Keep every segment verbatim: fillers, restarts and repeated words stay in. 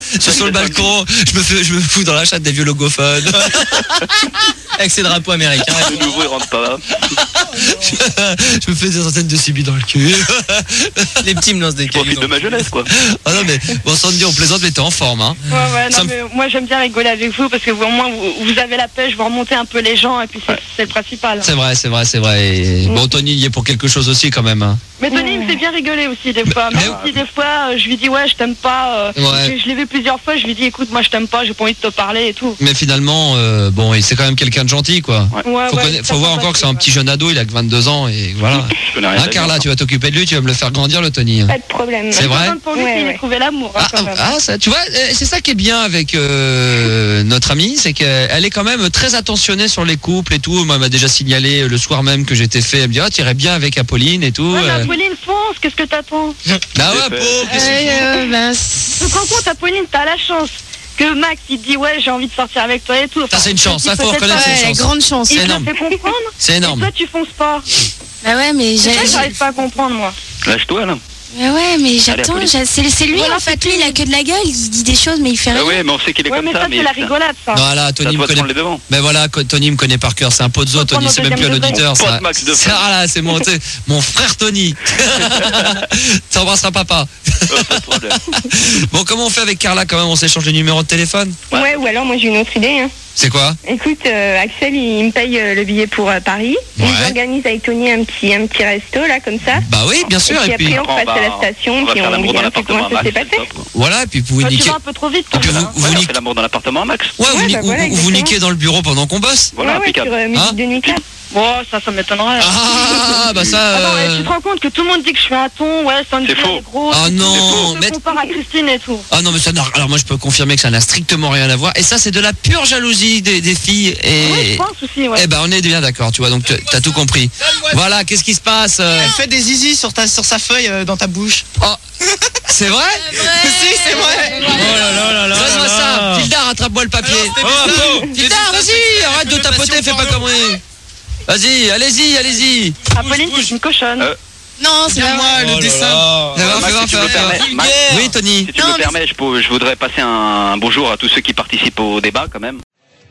Je suis sur le balcon, je me fais, je me fous dans la chatte des vieux logophones. Avec ses drapeaux américains. Le nouveau, il rentre pas là. Je me fais des centaines de cibis dans le cul. Les petits me lancent des Je profite de ma jeunesse, quoi. Ah non, mais bon, Sandy, on plaisante, mais t'es en forme, hein. Ouais, ouais, non, Ça me- mais moi j'aime bien rigoler avec vous parce que vous, au moins vous, vous avez la pêche, vous remontez un peu les gens et puis c'est Ouais. c'est le principal. C'est vrai, c'est vrai, c'est vrai. Et bon, Tony, il y est pour quelque chose aussi, quand même. Hein. Mais Tony il me fait bien rigoler aussi des fois. Même mais- si des fois euh, je lui dis ouais je t'aime pas, euh, Ouais. je, je l'ai vu plusieurs fois, je lui dis écoute moi je t'aime pas, j'ai pas envie de te parler et tout. Mais finalement, euh, bon, c'est quand même quelqu'un de gentil, quoi. Ouais. Ouais, Faut, ouais, conna- c'est faut voir sympathique, encore que c'est un ouais. petit jeune ado, il a que vingt-deux ans, et voilà. Je connais rien à Hein, dire, Carla, ça. tu vas t'occuper de lui, tu vas me le faire grandir, le Tony. Pas de problème. C'est Je suis vrai contente pour lui Ouais, qu'il ait ouais. trouvé l'amour hein, Ah, quand même. ah, ça, tu vois, euh, c'est ça qui est bien avec euh, notre amie, c'est qu'elle est quand même très attentionnée sur les couples et tout. Moi, elle m'a déjà signalé euh, le soir même que j'étais fait. Elle me dit, ah, t'irais bien avec Apolline et tout. Ouais, mais euh. Apolline fonce, qu'est-ce que t'attends? Bah ouais, C'est fait. pauvre, qu'est-ce que- Euh, ben, Tu te rends compte Apolline, t'as la chance que Max il te dit ouais j'ai envie de sortir avec toi et tout. Ça, c'est une chance, ça, il faut peut-être reconnaître, pas- c'est une ouais, chance. grande chance. C'est Il te énorme. le fait comprendre. C'est Et énorme. toi tu fonces pas. Bah ouais, mais C'est ça que j'ai. j'arrive pas à comprendre moi. Lâche-toi, là. Bah ouais, mais j'attends. Allez, j'ai- C'est c'est lui Voilà, en fait. c'est Lui, il a que de la gueule. Il dit des choses, mais il fait Ah rien. ouais, mais on sait qu'il est Ouais comme mais ça. ça c'est la rigolade ça. Voilà, Ça Tony me doit connaît. prendre les devants. Ben voilà, co- Tony me connaît par cœur. C'est un pote Faut Tony, prendre c'est au même plus un deuxième degré. auditeur. Pote ça. Max de C'est- Ah là, c'est mon, tu sais, mon frère Tony. T'embrasseras papa. Oh, pas de problème. Bon, comment on fait avec Carla quand même? On s'échange les numéros de téléphone? Ouais, ou alors moi j'ai une autre idée. Hein. C'est quoi? Écoute, euh, Axel, il me paye euh, le billet pour euh, Paris. Ouais. Il organise avec Tony un petit, un petit resto là, comme ça. Bah oui, bien sûr. et Et puis puis, après, on Après, passe on à va- la station, on va puis faire on l'amour dans regarde un peu l'appartement comment à ça s'est Max. passé. c'est top. voilà, et puis vous vous Toi, tu niquez. vas un peu trop vite Et toi. puis vous, hein. vous, Ouais, on niquez- fait l'amour dans l'appartement à Max. ouais, vous, Ouais, ni- bah vous- voilà, vous exactement. niquez dans le bureau pendant qu'on bosse. Voilà, ouais, ouais, impeccable. sur euh, musique Hein de nuit classe. Bon ça ça m'étonnerait. Ah, bah ça. Attends, ouais, euh, tu te rends compte que tout le monde dit que je suis un ton, ouais, Sandy C'est elle faux. est grosse. Ah et tout. non, Je me mais- compare à Christine et tout. Ah non, mais ça n'a. Alors moi, je peux confirmer que ça n'a strictement rien à voir. Et ça, c'est de la pure jalousie des, des filles. Et. Ouais, je pense aussi, ouais. Eh ben, on est bien d'accord, tu vois. Donc, tu- t'as tout compris. Voilà, qu'est-ce qui se passe euh, Elle fait des zizi sur, ta, sur sa feuille euh, dans ta bouche. Oh, c'est vrai? Si, c'est vrai. Oh là là là là. Donne-moi ça. Tilda, rattrape-moi le papier. Oh, Tilda, vas-y, arrête de tapoter, fais pas comme moi. Vas-y, allez-y, allez-y. Apolline, c'est une cochonne. Euh, Non, c'est C'est pas moi, vrai. le dessin. Fais voir, Max, fais voir, si tu fais me voir. permets, Max, Oui, Tony. si tu Non, me mais permets, je, peux- je voudrais passer un, un bonjour à tous ceux qui participent au débat, quand même.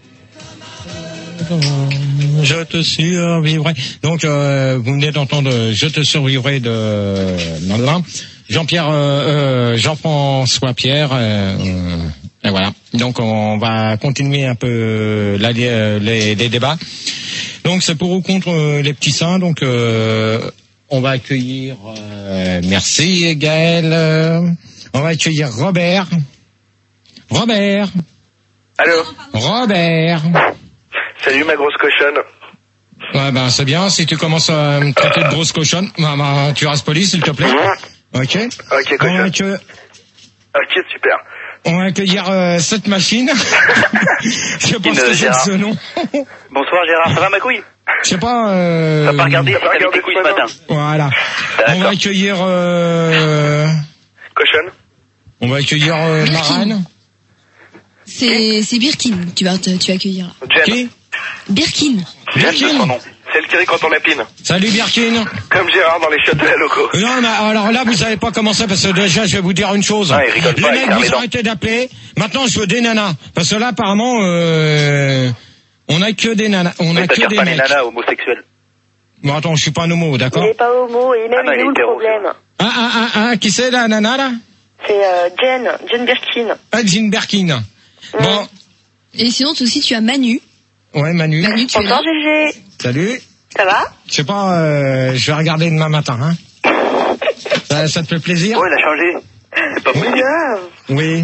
Je te survivrai. Donc, euh, vous venez d'entendre euh, Je te survivrai de Nandelin. Jean-Pierre, euh, euh, Jean-François Pierre. Euh, euh, et voilà. Donc, on va continuer un peu la- les, les, les débats. Donc, c'est pour ou contre euh, les petits seins. Donc, euh, on va accueillir. Euh, merci, Gaël. Euh, on va accueillir Robert. Robert. Allô? Robert. Salut ma grosse cochonne. Ouais, ben, c'est bien. Si tu commences à me traiter de grosse cochonne, bah, bah, tu restes poli, s'il te plaît. Ok. Ok, On va, cochonne. accue- Ok, super. on va accueillir euh, cette machine. Je pense Ine, que c'est Gérard. ce nom. Bonsoir Gérard, ça va ma couille? Je sais pas. Euh... T'as pas regardé si pas t'avais regardé tes couilles ce ce matin? matin. Voilà. On va D'accord. accueillir. Euh... Cochonne. On va accueillir euh, Marane. C'est c'est Birkin, tu vas te, tu vas accueillir. Jen. Qui? Birkin. Jen de Birkin. son nom. Celle qui rit quand on lapine. Salut Birkin. Comme Gérard dans les shots de la loco. Non, mais alors là, vous savez pas commencer parce que déjà, je vais vous dire une chose. Ouais, il rigole pas, les il mecs, ferme les vous dents. arrêtez d'appeler. Maintenant, je veux des nanas. Parce que là, apparemment, euh, on a que des nanas. On a Mais que t'attires des pas les mecs. nanas homosexuels. Bon, attends, je suis pas un homo, d'accord? Il est pas homo, et même Ah non, il est il où est le hétéro, problème? Ah, ah, ah, ah, qui c'est la nana, là? C'est euh, Jen, Jen Birkin. Ah, Jean Birkin. Bon, Et sinon, toi aussi, tu as Manu. ouais, Manu. Manu, tu es là. Bonsoir Gégé. Salut. Ça va? Je sais pas, euh, je vais regarder demain matin, hein. Ça, ça te fait plaisir? Oh, il a changé. C'est pas possible. Grave. Oui.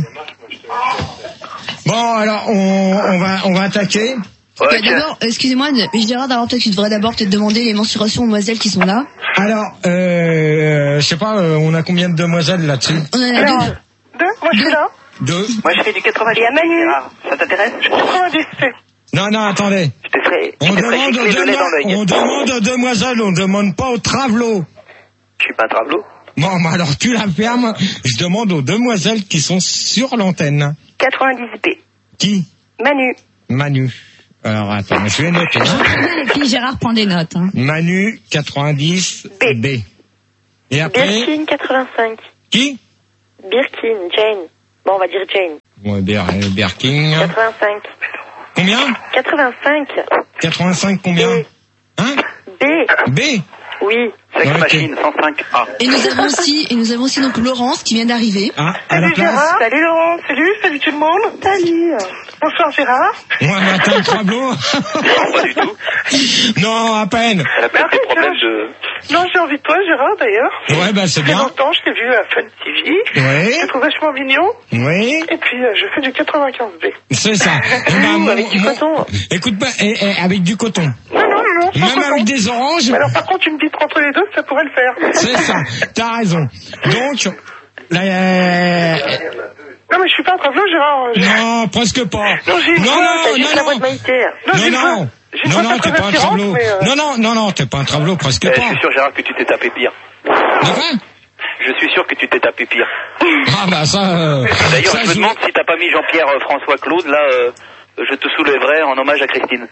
Bon, alors, on, on va, on va attaquer. Bah, Ouais, tiens. d'abord, excusez-moi, je dirais d'abord peut-être que tu devrais d'abord peut-être demander les mensurations aux demoiselles qui sont là. Alors, euh, je sais pas, euh, on a combien de demoiselles là-dessus? On en a Alors, deux. deux? Moi je suis là. Deux. Moi, je fais du quatre-vingts. Il y a Manu. Gérard, ça t'intéresse? quatre-vingt-dix. Non, non, attendez. Je te ferai, je On te ferai demande, aux gicler de lait dans demo- l'œil. on demande aux demoiselles, on demande pas aux travelots. Je suis pas un travelot. Bon, bah alors tu la fermes. Je demande aux demoiselles qui sont sur l'antenne. quatre-vingt-dix B. Qui? Manu. Manu. Alors attends, je vais noter. Hein. Bien, les filles, Gérard prend des notes. Hein. Manu quatre-vingt-dix B. Et après, Birkin quatre-vingt-cinq. qui? Birkin, Jane. Bon, on va dire Jane. Ouais, Ber, Berking. quatre-vingt-cinq. Combien? quatre-vingt-cinq. quatre-vingt-cinq combien? B. Hein? B. B? Oui. Sex Ouais, ok. Machine cent cinq A. Et nous avons aussi, et nous avons aussi donc Laurence qui vient d'arriver. Ah, à la Salut place? Gérard. Salut Laurent. Salut, salut tout le monde. Salut. Bonsoir Gérard. Ouais, mais attends, le tableau. Non, pas du tout. Non, à peine. Elle a peut-être des problèmes de... Non, j'ai envie de toi Gérard d'ailleurs. Ouais, bah, c'est Il y a bien. longtemps, je t'ai vu à Fun T V. Je Oui, te trouve vachement mignon. oui, Et puis, euh, je fais du quatre-vingt-quinze B. c'est ça. Eh ben, Ouh, mon- avec du mon- coton. Écoute, bah, eh, eh, avec du coton. Non, non, non, non. sans Même coton. avec des oranges. Mais alors par contre, tu me dis entre les deux, ça pourrait le faire. C'est ça. T'as raison. Donc, là, euh, Non, mais je suis pas un travelot, Gérard. Je- non, presque pas. Non, j'ai une Non, voix, non, T'as juste non, la voix non. de Maïté. Non, j'ai Non, une voix- non. j'ai une Non, voix non, pas t'es très pas un attirante, travelot. mais, euh, Non, non, non, non, t'es pas un travelot, presque Eh, pas. je suis sûr, Gérard, que tu t'es tapé pire. De quoi? Je suis sûr que tu t'es tapé pire. Ah, bah, ça, euh, D'ailleurs, ça, je me je- demande si t'as pas mis Jean-Pierre euh, François Claude, là, euh, je te soulèverai en hommage à Christine.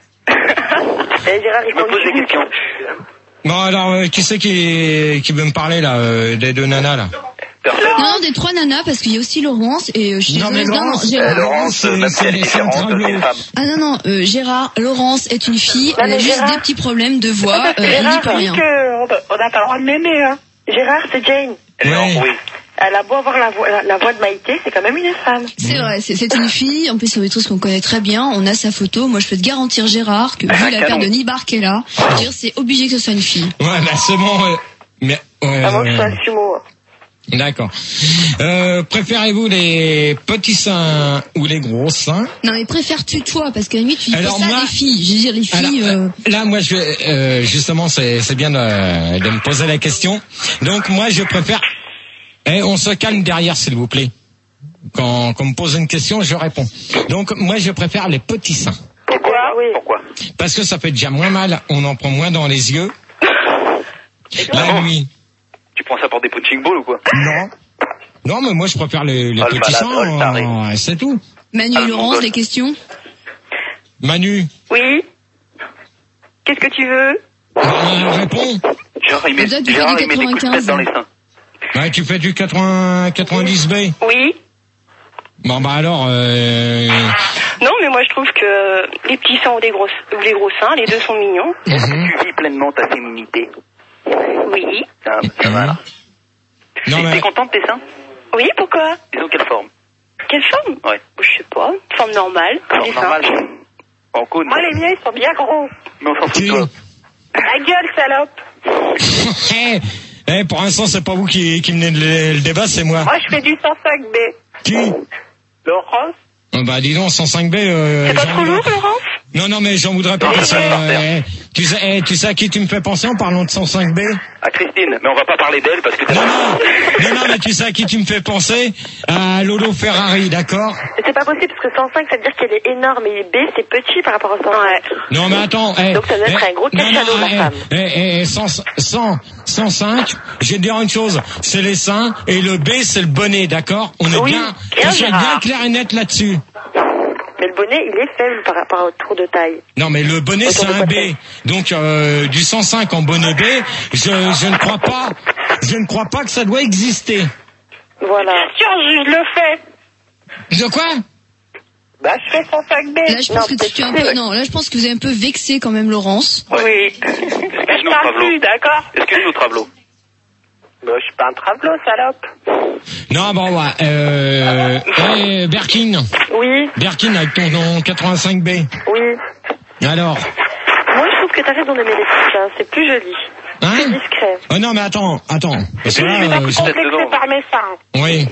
Eh, Gérard, il Je me pose des continue. questions. Bon, alors, euh, qui c'est qui, qui veut me parler, là, euh, des deux nanas, là? Personne. Non, non, des trois nanas, parce qu'il y a aussi Laurence, et euh, je suis Non, mais désolée, non, non, Laurence, Gérard. Euh, Laurence, euh, même si elle est c'est un différente, travelot. c'est une femme. Ah non, non, euh, Gérard, Laurence est une fille, Non, elle a mais juste Gérard- des petits problèmes de voix, euh, elle n'y Gérard, peut rien. que on a- on n'a pas le droit de m'aimer, hein. Gérard, c'est Jane. Non, Ouais. oui. Elle a beau avoir la voix, la, la voix de Maïté, c'est quand même une femme. C'est vrai, c'est c'est une fille, en plus c'est une actrice qu'on connaît très bien, on a sa photo, moi je peux te garantir Gérard que vu Ah, la canon. paire de Nibar qu'elle a, je veux dire c'est obligé que ce soit une fille. Ouais, bah, c'est bon, euh, mais, ouais, À moins que ce soit ouais. un sumo. D'accord. Euh, préférez-vous les petits seins ou les gros seins? Non mais préfères-tu toi, parce qu'à la limite tu dis pas Alors, ça moi- les filles, je veux dire les filles... Alors, euh, euh, là, moi, je vais, euh, justement, c'est, c'est bien de, de me poser la question. Donc, moi, je préfère. Eh, on se calme derrière, s'il vous plaît. Quand, quand on me pose une question, je réponds. Donc, moi, je préfère les petits seins. Pourquoi? Oui. Pourquoi? Parce que ça fait déjà moins mal, on en prend moins dans les yeux. La nuit. Tu prends ça pour des punching balls ou quoi? Non. Non, mais moi, je préfère les, les Oh, le petits malade, oh, le taré. seins, euh, c'est tout. Manu Ah, et mon Laurence, gosse. des questions? Manu, Oui. Qu'est-ce que tu veux? euh, réponds. Gérard, il met, Toi, tu fais Gérard, du il met des coups de tête quatre-vingt-quinze. dans les seins. Ouais, tu fais du quatre-vingts, quatre-vingt-dix B. Oui. Bon, bah alors, euh, Non, mais moi je trouve que les petits seins ou les gros, ou les gros seins, les deux sont mignons. mhm. Tu vis pleinement ta féminité. Oui. Ah, ça va, là. Non, Et mais, T'es contente de tes seins? Oui, pourquoi? Ils ont quelle forme? Quelle forme? Ouais. Je sais pas. Forme normale. Forme les seins. normale. En cône. Moi, les miens, ils sont bien gros. Mais on s'en fout de qui? toi. La gueule, salope. Eh, eh, pour l'instant, c'est pas vous qui, qui menez le, le débat, c'est moi. Moi, je fais du cent cinq B. Qui? Laurence. Oh, bah, dis donc, cent cinq B, euh, C'est pas j'en trop voudrais- lourd, Laurence? Non, non, mais j'en voudrais pas. Non, parce que, non, non, euh, eh, tu sais, eh, tu sais à qui tu me fais penser en parlant de cent cinq B? À Christine. Mais on va pas parler d'elle parce que t'as... Non, non, non, non, mais tu sais à qui tu me fais penser? À Lolo Ferrari, d'accord? C'est pas possible parce que cent cinq, ça veut dire qu'elle est énorme et B, c'est petit par rapport au cent cinq. Non, mais attends, eh, Donc ça doit être eh, un gros non, cachalot, non, la eh, femme. eh, eh, cent, cent, cent cinq, je vais te dire une chose, c'est les seins, et le B, c'est le bonnet, d'accord? On est Oui, bien, bien, on soit Gérard. bien clair et net là-dessus. Mais le bonnet, il est faible par rapport au tour de taille. Non, mais le bonnet, Autour c'est de un B. poitrine. Donc, euh, du cent cinq en bonnet B, je, je ne crois pas, je ne crois pas que ça doit exister. Voilà. Tiens, je le fais. De quoi? Bah, je fais cent cinq B. Là je pense Non, que tu peut-être es un que- peu... Non, là je pense que vous êtes un peu vexé quand même Laurence. Oui. Excuse-nous, Je parle Travelo. plus, d'accord? Excuse-nous, Travelo. Bah, je suis pas un travelot, salope. Non, bon, ouais, euh, eh, Berkin, Oui, Berkin avec ton, ton quatre-vingt-cinq B. oui. Alors, Moi, je trouve que t'as raison d'aimer les petits seins. C'est plus joli. Plus hein? discret. Oh non, mais attends, attends. Parce que Je là, vais euh, pas je- Complexé par mes seins. oui.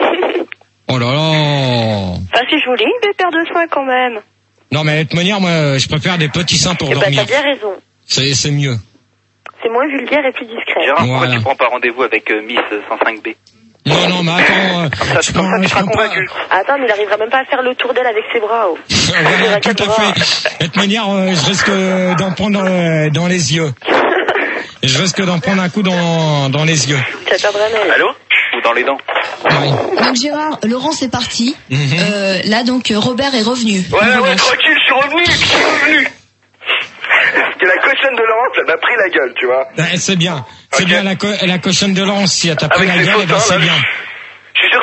Oh là là. Enfin, c'est joli, une belle paire de seins quand même. Non, mais de toute manière, moi, je préfère des petits seins pour Eh ben, dormir. t'as bien raison. C'est, c'est mieux. C'est moins vulgaire et plus discret. Gérard, pourquoi Voilà. tu prends pas rendez-vous avec euh, Miss cent cinq B? Non, non, mais attends, euh, Ça, je comme prends, ça, tu je seras prends pas. convaincu. Attends, mais il arrivera même pas à faire le tour d'elle avec ses bras. Oh. Voilà, Il tout aura à fait. De toute manière, euh, je risque euh, d'en prendre euh, dans les yeux. Et je risque d'en prendre un coup dans, dans les yeux. Ça perdra même. Allô? Ou dans les dents? Oui. Donc Gérard, Laurence est parti. Mhm. Euh, là donc euh, Robert est revenu. Ouais, ouais, ouais, tranquille, je suis revenu, je suis revenu. Parce que la cochonne de Laurence, elle m'a pris la gueule, tu vois. Ouais, c'est bien. C'est Ok. bien la, co- la cochonne de Laurence. Si elle t'a pris Avec la ses gueule, eh ben, fautins, c'est là. bien. Je suis sûr que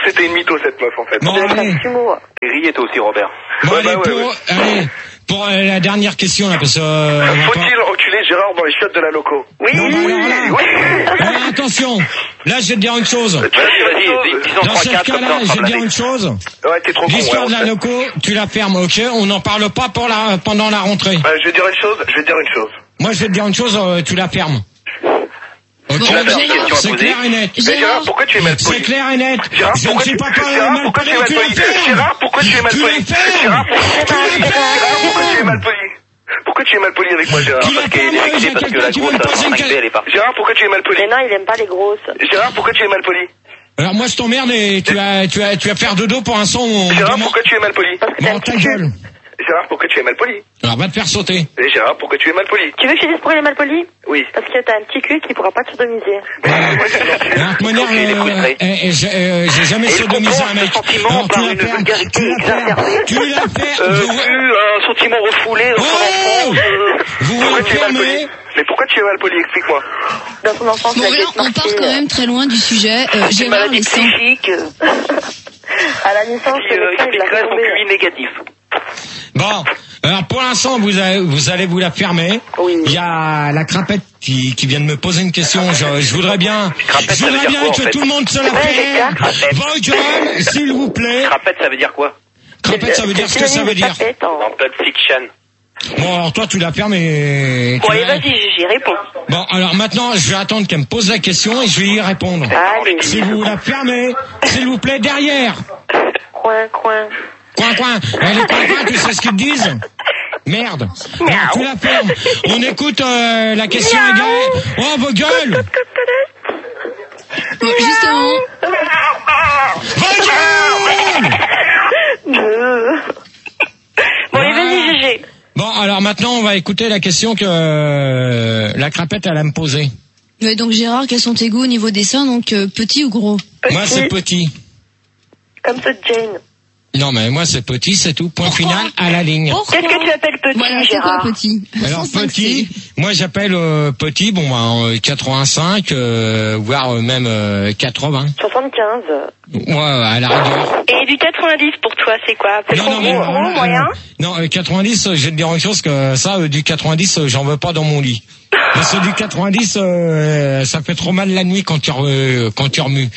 c'était une mytho cette meuf en fait. Bon, allez. Rie était aussi Robert. Bon, Ouais, allez, bah, ouais, pour, ouais. allez, pour euh, la dernière question, là, parce que... Euh, on va pas- Faut-il enculer Gérard dans les chiottes de la loco? Oui. Non, bah, alors là, Oui. alors, attention, là, je vais te dire une chose. Vas-y, vas-y, disons Dans trois ce quatre comme ça, cas-là, on je fera vais te la dire une tête. chose. Ouais, t'es trop con. L'histoire ouais, de en la fait. loco, tu la fermes, ok? On n'en parle pas pour la, pendant la rentrée. Ouais, je vais dire une chose, je vais dire une chose. Moi, je vais te dire une chose, euh, tu la fermes. Ok, Bon, Gérard, Gérard, c'est clair et net. Mais Gérard, Gérard, pourquoi tu es mal poli? C'est clair et net. Gérard, Je ne pourquoi suis tu- pas pas Gérard, mal pourquoi tu es poli, mal tu la poli? fermes. Gérard, pourquoi tu es mal Tu poli? la fermes. Gérard, pourquoi Tu la Gérard, fermes. pourquoi tu es mal poli? Pourquoi tu es mal poli avec moi, Gérard? Tu la Parce que- fermes, C'est j'ai parce que quelqu'un la qui veut grosse me poser une cinq B, question. elle est partie. Gérard, pourquoi tu es mal poli? Mais non, il aime pas les grosses. Gérard, pourquoi tu es mal poli? Alors moi, je t'emmerde et tu vas, tu vas, tu vas faire dodo pour un son où on me Gérard, demande... pourquoi tu es mal poli? Bon, ta gueule. Gérard, pourquoi tu es mal poli? Alors, va te faire sauter. Et Gérard, pourquoi tu es mal poli? Tu veux que je te dise pourquoi il est mal poli? Oui. Parce que t'as un petit cul qui pourra pas te sodomiser. Alors, de manière, Ok, les coups de euh, près. euh, j'ai euh, j'ai jamais Et il sodomisé comprend un mec. ce sentiment Alors, tu par la une fermes, vulgarité tu la fermes, exacerbée. tu la fermes. Euh, Vous- Eu un sentiment refoulé dans son Oh enfance. euh, Vous Pourquoi la tu es mal poli? fermez. Mais pourquoi tu es mal poli? Explique-moi. Dans son enfance, bon, il a là, été on part marqué, quand même très loin du sujet. Euh, Une Gérard, maladie les seins. psychique euh, À la naissance, qui le euh, médecin, il l'a expliquerait son tombé. Q I négatif. Bon, alors pour l'instant, vous allez, vous allez vous la fermer. Oui. Il y a la crapette qui, qui vient de me poser une question. Je, je voudrais bien, Crapette, je ça veut voudrais dire bien quoi, en que fait tout le monde se la Ouais, j'ai ferme. quatre. Vos gueules, s'il vous plaît. Crapette, ça veut dire quoi? Crapette, ça veut dire ce que ça veut dire. Dans Pulp Fiction. Bon, alors toi, tu la fermes et... Bon, tu allez, la- vas-y, j'y réponds. Bon, alors maintenant, je vais attendre qu'elle me pose la question et je vais y répondre. Allez. Si vous la fermez, s'il vous plaît, derrière. Coin, coin. Coin, coin. Eh, les coin, coin, tu sais ce qu'ils te disent? Merde. Alors, tu la fermes. On écoute euh, la question égarée. Oh, vos gueules. Bon, justement, Vos gueules. Bon, allez, Voilà. vas-y, G G. Bon, alors maintenant, on va écouter la question que euh, la crapette, elle a me poser. ouais, donc Gérard, quels sont tes goûts au niveau des seins, donc euh, petit ou gros? Moi, c'est petit. Comme ça, Jane. Non, mais moi, c'est petit, c'est tout. Point final, à la ligne. Pourquoi? Qu'est-ce que tu appelles petit, Voilà, c'est quoi Gérard? petit? Alors cent cinq petit, C. moi j'appelle euh, petit, bon bah euh, quatre-vingt-cinq, euh, voire euh, même euh, quatre-vingts. soixante-quinze. Ouais, à la rigueur. Et du quatre-vingt-dix pour toi, c'est quoi? C'est trop mais, gros, gros, euh, moyen? non, euh, quatre-vingt-dix, euh, je vais te dire une chose que ça, euh, du quatre-vingt-dix, euh, j'en veux pas dans mon lit. Parce que du quatre-vingt-dix, euh, ça fait trop mal la nuit quand tu re- quand tu remues.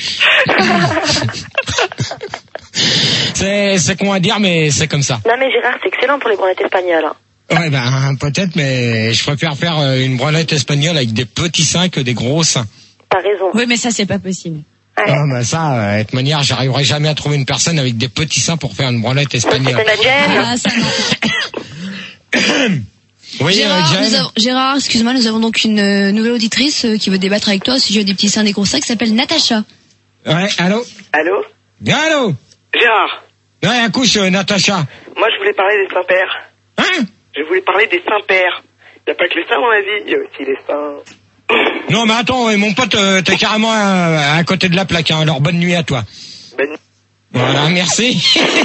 c'est c'est con à dire, mais c'est comme ça. Non, mais Gérard, c'est excellent pour les branlettes espagnoles. hein. Ouais, ben peut-être, mais je préfère faire euh, une branlette espagnole avec des petits seins que des gros seins. T'as raison. Oui, mais ça, c'est pas possible. Ouais. Ah, bah ça, euh, de toute manière, j'arriverai jamais à trouver une personne avec des petits seins pour faire une branlette espagnole. C'est la Jane. Ah, ça, non. Oui, Gérard, euh, Jen. nous avons- Gérard, excuse-moi, nous avons donc une euh, nouvelle auditrice euh, qui veut débattre avec toi au sujet des petits seins des gros seins qui s'appelle Natacha. Ouais, allô. Allô? Allô. Gérard, Ouais, accouche, euh, Natacha. moi je voulais parler des saints-pères. Hein? Je voulais parler des saints-pères. Y a pas que les saints dans la vie, y a aussi les saints. Non, mais attends, ouais, mon pote, euh, t'es carrément à, à côté de la plaque. Hein. Alors bonne nuit à toi. Ben, Voilà, merci.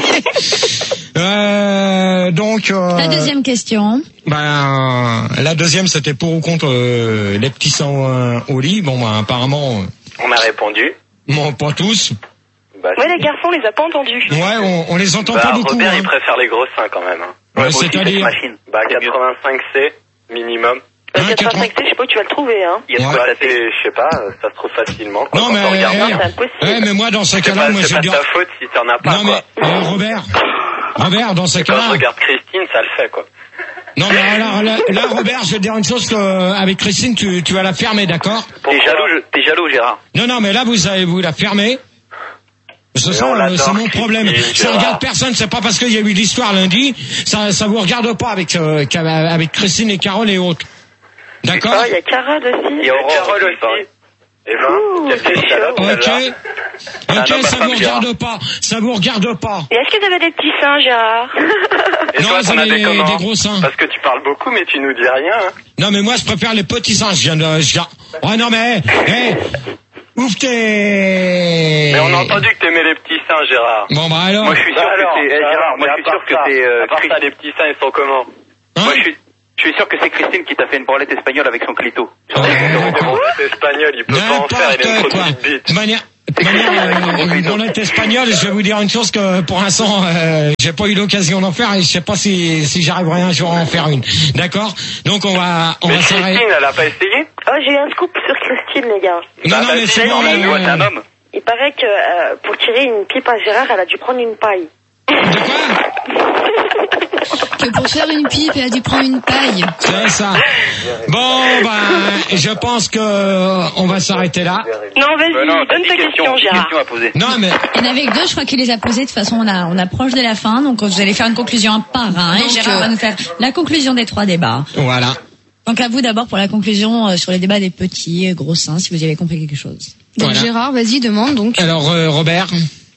euh, donc. Euh, La deuxième question. Ben, la deuxième, c'était pour ou contre euh, les petits seins euh, au lit. Bon, ben, apparemment, euh, On a répondu. bon, pas tous. Bah, Ouais, les garçons, on les a pas entendus. Ouais, on, on les entend bah, pas beaucoup. Robert, hein. il préfère les gros seins quand même. Hein. Ouais, Aussi, c'est-à-dire cette machine. Bah, quatre-vingt-cinq C minimum. Hein, quatre-vingt-cinq C, je sais pas où tu vas le trouver, hein. Il y a de Ouais. quoi passer, je sais pas, ça se trouve facilement. Quoi, Non, quand mais, on regarde. eh, Non, c'est impossible. Ouais, mais moi, dans ce C'est cas-là, pas, moi, c'est je pas dis. ta faute si t'en as pas, Non, quoi. mais, euh, Robert, Robert, dans ce Et quand je cas-là. regarde Christine, ça le fait, quoi. Non, mais alors, là, là, Robert, je vais te dire une chose que, euh, avec Christine, tu, tu vas la fermer, d'accord? T'es jaloux, je- t'es jaloux, Gérard. Non, non, mais là, vous allez vous la fermer. Ce Mais soir, on euh, l'adore, c'est mon problème. Christine, Ça Gérard. regarde personne. C'est pas parce qu'il y a eu l'histoire lundi. Ça, ça vous regarde pas avec, euh, qu'avec- avec Christine et Carole et autres. D'accord? Ah, il y a Carole aussi. Il y a Aurore Carole aussi. aussi. Et vingt. Ouh, Quelle c'est salope, Ok. celle-là. Ok, Ah non, ça ma vous femme, regarde pas. Ça vous regarde pas. Et est-ce que vous avez des petits seins, Gérard? Et Non, toi, vous t'en avez as des des, comment des gros seins. Parce que tu parles beaucoup, mais tu nous dis rien, hein. Non, mais moi, je préfère les petits seins. Je viens de, je viens... Ouais, non, mais, hé, ouvre tes... Mais on a entendu que t'aimais les petits seins, Gérard. Bon, bah alors. Moi, je suis sûr Bah alors, que c'est, eh, bah Gérard, alors, moi, mais je suis à sûr part que ça, c'est, euh, à part Christ- ça, les petits seins, ils sont comment? Hein? Moi, je suis, je suis sûr que c'est Christine qui t'a fait une branlette espagnole avec son clito. Oh, C'est espagnol, il peut pas en faire, il a une N'importe trop quoi. petite bite. De manière, Une boulette espagnole, je vais vous dire une chose que pour l'instant, euh, j'ai pas eu l'occasion d'en faire et je sais pas si, si j'arriverai un jour à en faire une. D'accord? Donc on va, on mais va s'arrêter. Christine, elle a pas essayé? Oh, j'ai un scoop sur Christine, les gars. Non, non, mais c'est bon. Euh... c'est un homme. Il paraît que euh, pour tirer une pipe à Gérard, elle a dû prendre une paille. De quoi? Que pour faire une pipe, elle a dû prendre une paille. C'est ça. Bon, ben, je pense que on va s'arrêter là. Non, vas-y, Euh, non, t'as donne dix ta questions, question, dix Gérard. questions à poser. Non, mais Il y en avait que deux, je crois qu'il les a posés. De toute façon, on, a, on approche de la fin, donc vous allez faire une conclusion un par un. Et Donc, Gérard euh, va nous faire la conclusion des trois débats. voilà. Donc à vous d'abord pour la conclusion euh, sur les débats des petits, euh, gros seins, si vous y avez compris quelque chose. Donc Voilà. Gérard, vas-y, demande donc. Alors, euh, Robert.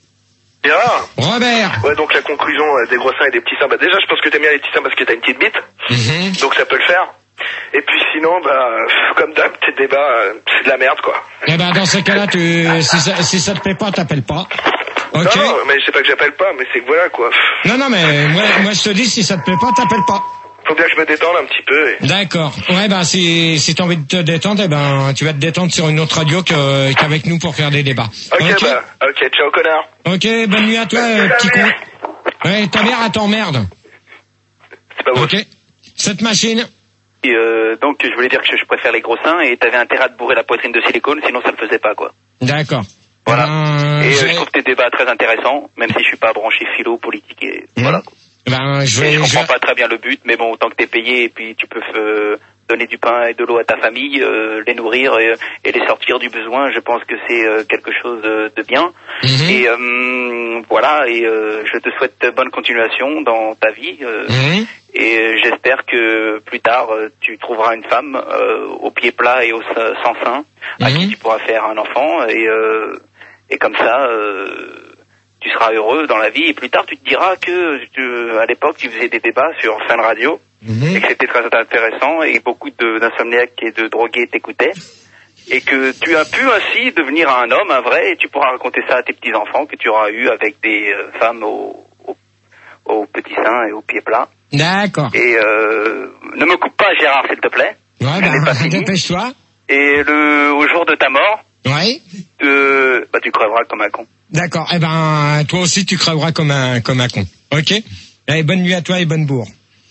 Gérard? Robert. Ouais, donc la conclusion euh, des gros seins et des petits seins. Bah, déjà, je pense que t'aimes bien les petits seins parce que t'as une petite bite. Mhm. Donc ça peut le faire. Et puis sinon, bah, euh, comme d'hab, tes débats, euh, c'est de la merde, quoi. Eh ben, dans ces cas-là, tu, si ça, si ça te plaît pas, t'appelles pas. Ok. Non, non, mais c'est pas que j'appelle pas, mais c'est que voilà, quoi. Non, non, mais moi, moi, je te dis, si ça te plaît pas, t'appelles pas. Faut bien que je me détende un petit peu. Et... D'accord. Ouais, ben, si, si t'as envie de te détendre, eh ben, tu vas te détendre sur une autre radio que, qu'avec nous pour faire des débats. Ok, bah, ok, ciao, connard. Ok, bonne nuit à toi, euh, petit con. Ouais, ta mère, elle t'emmerde. C'est pas Ok. Cette machine. Et euh, donc je voulais dire que je préfère les gros seins et t'avais intérêt à te bourrer la poitrine de silicone, sinon ça le faisait pas, quoi. D'accord. Voilà. Ben, et euh, je- je trouve tes débats très intéressants, même si je suis pas branché philo, politique et Mhm. voilà. Ben, je Et vais, je je comprends vais- pas très bien le but, mais bon, tant que t'es payé et puis tu peux euh, donner du pain et de l'eau à ta famille, euh, les nourrir et, et les sortir du besoin, je pense que c'est euh, quelque chose de, de bien. Mhm. Et euh, voilà, et euh, je te souhaite bonne continuation dans ta vie. euh, Mhm. Et euh, j'espère que plus tard, euh, tu trouveras une femme euh, au pied plat et au se- sans sein, à Mhm. qui tu pourras faire un enfant. Et, euh, et comme ça, euh, tu seras heureux dans la vie. Et plus tard, tu te diras que tu- à l'époque, tu faisais des débats sur Fun Radio. Mhm. Et que c'était très intéressant et beaucoup de- d'insomniaques et de drogués t'écoutaient. Et que tu as pu ainsi devenir un homme, un vrai, et tu pourras raconter ça à tes petits-enfants que tu auras eu avec des euh, femmes au, au, au petit sein et au pied plat. D'accord. Et euh, ne me coupe pas, Gérard, s'il te plaît. Ouais, Elle n'est pas ben, finie. dépêche-toi. Et le, au jour de ta mort, Ouais. euh, bah, tu crèveras comme un con. D'accord. Eh ben, toi aussi, tu crèveras comme un, comme un con. Ok? Allez, bonne nuit à toi et bonne bourre.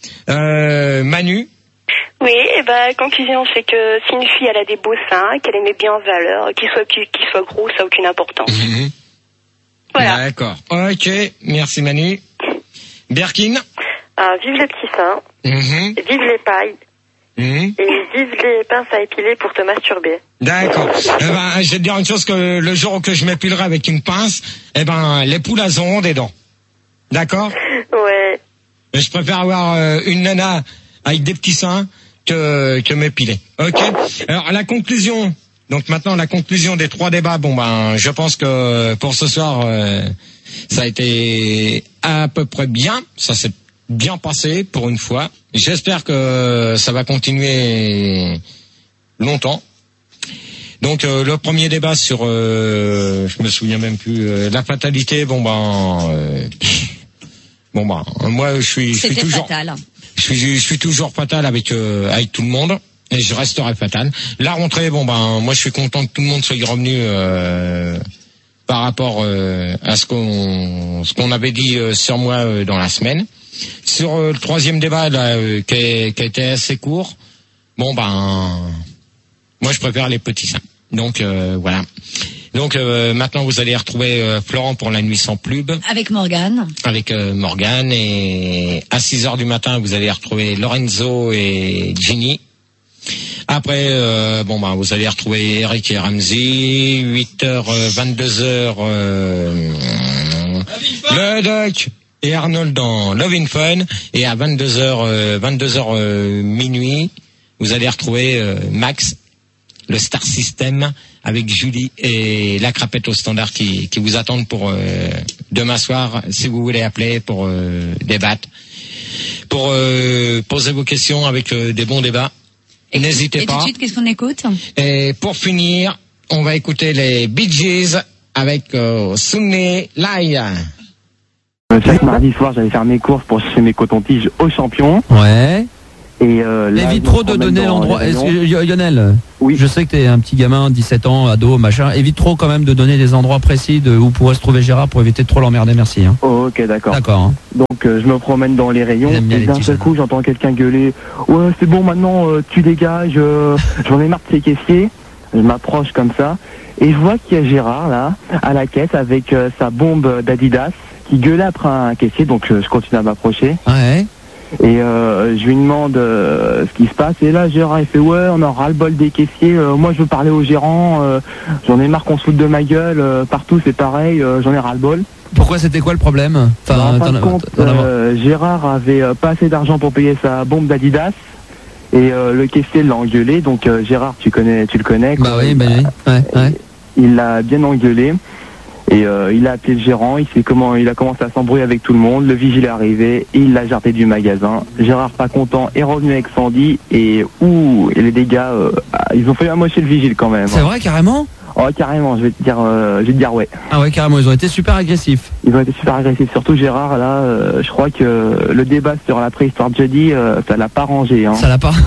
Euh, Manu. Oui, et ben, conclusion, c'est que si une fille, elle a des beaux seins, qu'elle les met bien en valeur, qu'il soit petit, qu'il soit gros, ça n'a aucune importance. Mhm. Voilà. D'accord. Ok. Merci, Manu. Berkin. Ah, vive les petits seins, Mhm. vive les pailles, Mhm. et vive les pinces à épiler pour te masturber. D'accord. Eh ben, je vais te dire une chose, que le jour où je m'épilerai avec une pince, eh ben, les poules, elles auront des dents. D'accord? Ouais. Mais je préfère avoir euh, une nana avec des petits seins que, que m'épiler. Ok. Alors la conclusion. Donc maintenant la conclusion des trois débats. Bon ben, je pense que pour ce soir, euh, ça a été à peu près bien. Ça s'est bien passé pour une fois. J'espère que ça va continuer longtemps. Donc euh, le premier débat sur, euh, je me souviens même plus, euh, la fatalité. Bon ben. Euh, Bon bah moi je suis, je suis C'était toujours fatal. je suis je suis toujours fatal avec euh, avec tout le monde et je resterai fatal. La rentrée, bon ben moi je suis content que tout le monde soit revenu euh, par rapport euh, à ce qu'on ce qu'on avait dit euh, sur moi euh, dans la semaine. Sur euh, le troisième débat là euh, qui, a, qui a été assez court. Bon ben moi je préfère les petits seins. Donc euh, voilà. Donc euh, maintenant vous allez retrouver euh, Florent pour la nuit sans pub Avec Morgane. avec euh, Morgane, et à six heures du matin vous allez retrouver Lorenzo et Ginny. Après euh, bon ben vous allez retrouver Eric et Ramsey. Huit heures, vingt-deux heures euh, le Doc et Arnold dans Love in Fun, et à vingt-deux heures euh, vingt-deux heures euh, minuit vous allez retrouver euh, Max, le Star System, avec Julie et la crapette au standard qui, qui vous attendent pour euh, demain soir, si vous voulez appeler pour euh, débattre, pour euh, poser vos questions avec euh, des bons débats. Et N'hésitez Et tout pas. de suite, qu'est-ce qu'on écoute? Et pour finir, on va écouter les Bee Gees avec euh, Sunny Lai. Chaque mardi soir, j'allais faire mes courses pour chercher mes cotons-tiges au champion. Ouais. Et euh, là, évite je me trop de promène donner dans l'endroit. les Est-ce rayons. que- Yo- Lionel, oui. je sais que t'es un petit gamin, dix-sept ans, ado, machin. Évite trop quand même de donner des endroits précis de où pourrait se trouver Gérard pour éviter de trop l'emmerder. Merci. Hein. Oh, ok, d'accord. D'accord. Hein. Donc euh, je me promène dans les rayons Il aime bien et les d'un petits seul jeunes. coup j'entends quelqu'un gueuler « Ouais, c'est bon maintenant, euh, tu dégages, euh, j'en ai marre de ces caissiers. » Je m'approche comme ça et je vois qu'il y a Gérard là, à la caisse avec euh, sa bombe d'Adidas qui gueulait après un caissier, donc euh, je continue à m'approcher. Ouais. Et euh, je lui demande euh, ce qui se passe. Et là, Gérard, il fait « Ouais, on a ras-le-bol des caissiers. Euh, moi, je veux parler au gérant. Euh, j'en ai marre qu'on se foute de ma gueule. Euh, partout, c'est pareil. Euh, j'en ai ras-le-bol. » Pourquoi c'était quoi le problème? Bah, en fin t'en de as- compte, t'en as- euh, Gérard avait euh, pas assez d'argent pour payer sa bombe d'Adidas. Et euh, le caissier l'a engueulé. Donc, euh, Gérard, tu connais, tu le connais. Bah quoi. oui, bah oui. Ouais, ouais. Il l'a bien engueulé. Et euh, il a appelé le gérant, il sait comment, il a commencé à s'embrouiller avec tout le monde, le vigile est arrivé, et il l'a jarté du magasin. Gérard, pas content, est revenu avec Sandy, et ouh, et les dégâts, euh, ah, ils ont fait amocher le vigile quand même. C'est vrai, carrément? Oh, carrément, je vais te dire, euh, je vais te dire ouais. Ah ouais, carrément, ils ont été super agressifs. Ils ont été super agressifs, surtout Gérard, là, euh, je crois que le débat sur la préhistoire de jeudi, euh, ça l'a pas rangé. Hein. Ça l'a pas.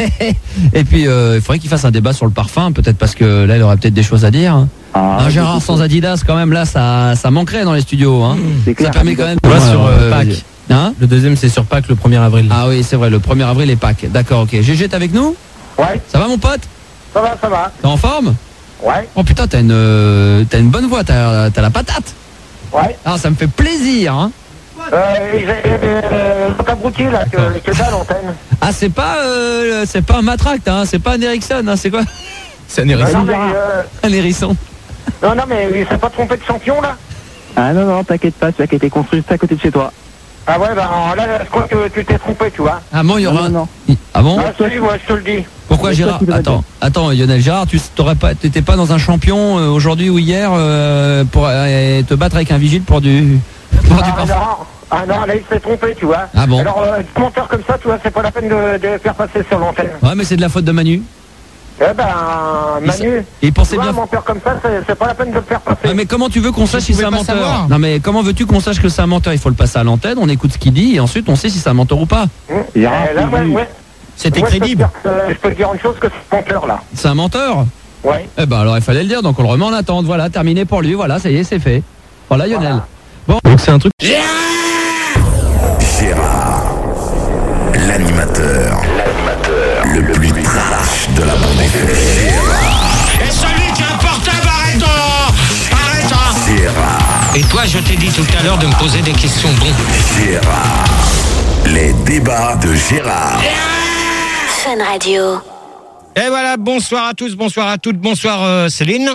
Et puis, euh, il faudrait qu'il fasse un débat sur le parfum, peut-être parce que là, il aurait peut-être des choses à dire. Ah, un Gérard sans Adidas, quand même, là, ça, ça manquerait dans les studios. Hein. C'est clair, Ça permet quand même. On va sur euh, euh, Pâques. Hein Le deuxième, c'est sur Pâques, le premier avril. Ah oui, c'est vrai, le premier avril et Pâques. D'accord, ok. G G, t'es avec nous? Ouais, Ça va, mon pote? ça va, ça va. T'es en forme? Ouais, Oh putain, t'as une, euh, t'as une bonne voix, t'as, t'as la patate. ouais. Ah, ça me fait plaisir, hein. Euh, j'ai euh, un abruti là, que, que dalle l'antenne. Ah, c'est pas, euh, c'est pas un matraque, hein. C'est pas un Ericsson, hein. C'est quoi? C'est un Euh, hérisson. non, mais, euh, Un hérisson. non, non, mais il s'est pas trompé de champion là. Ah non, non, t'inquiète pas, celui qui a été construit juste à côté de chez toi. Ah ouais, bah là, je crois que tu t'es trompé, tu vois. Ah bon, il y aura Non, un... non, Ah bon? Ah, si, ouais, je te le dis. Pourquoi C'est toi Gérard? qui dois Attends, attends, Lionel Gérard, tu t'aurais pas, t'étais pas dans un champion euh, aujourd'hui ou hier euh, pour euh, te battre avec un vigile pour du, pour du Ah parfum? non, ah non, là il s'est trompé, tu vois. Ah bon? Alors, euh, des menteurs comme ça, tu vois, c'est pas la peine de, de faire passer sur l'antenne. Ouais, mais c'est de la faute de Manu. Eh ben, Manu, Il pensait tu vois, bien. un menteur comme ça, c'est c'est pas la peine de le faire passer. Ah, mais comment tu veux qu'on sache si c'est un pouvais pas menteur? savoir. Non mais comment veux-tu qu'on sache que c'est un menteur? Il faut le passer à l'antenne, on écoute ce qu'il dit et ensuite on sait si c'est un menteur ou pas. Hum, eh, là, ouais, ouais. C'était Ouais, je peux te crédible. dire que- Je peux te dire une chose, que c'est menteur là. C'est un menteur? Ouais. Eh ben alors il fallait le dire, donc on le remet en attente. Voilà, terminé pour lui. Voilà, ça y est, c'est fait. Voilà Lionel. Donc c'est un truc. Gérard, l'animateur, le plus trash de la bande F M. Et celui qui a un portable, arrête euh, Arrête hein. Gérard, Et toi, je t'ai dit tout à l'heure de me poser des questions. Bon. Gérard, les débats de Gérard. Fun Radio. Et voilà, bonsoir à tous, bonsoir à toutes, bonsoir euh, Céline.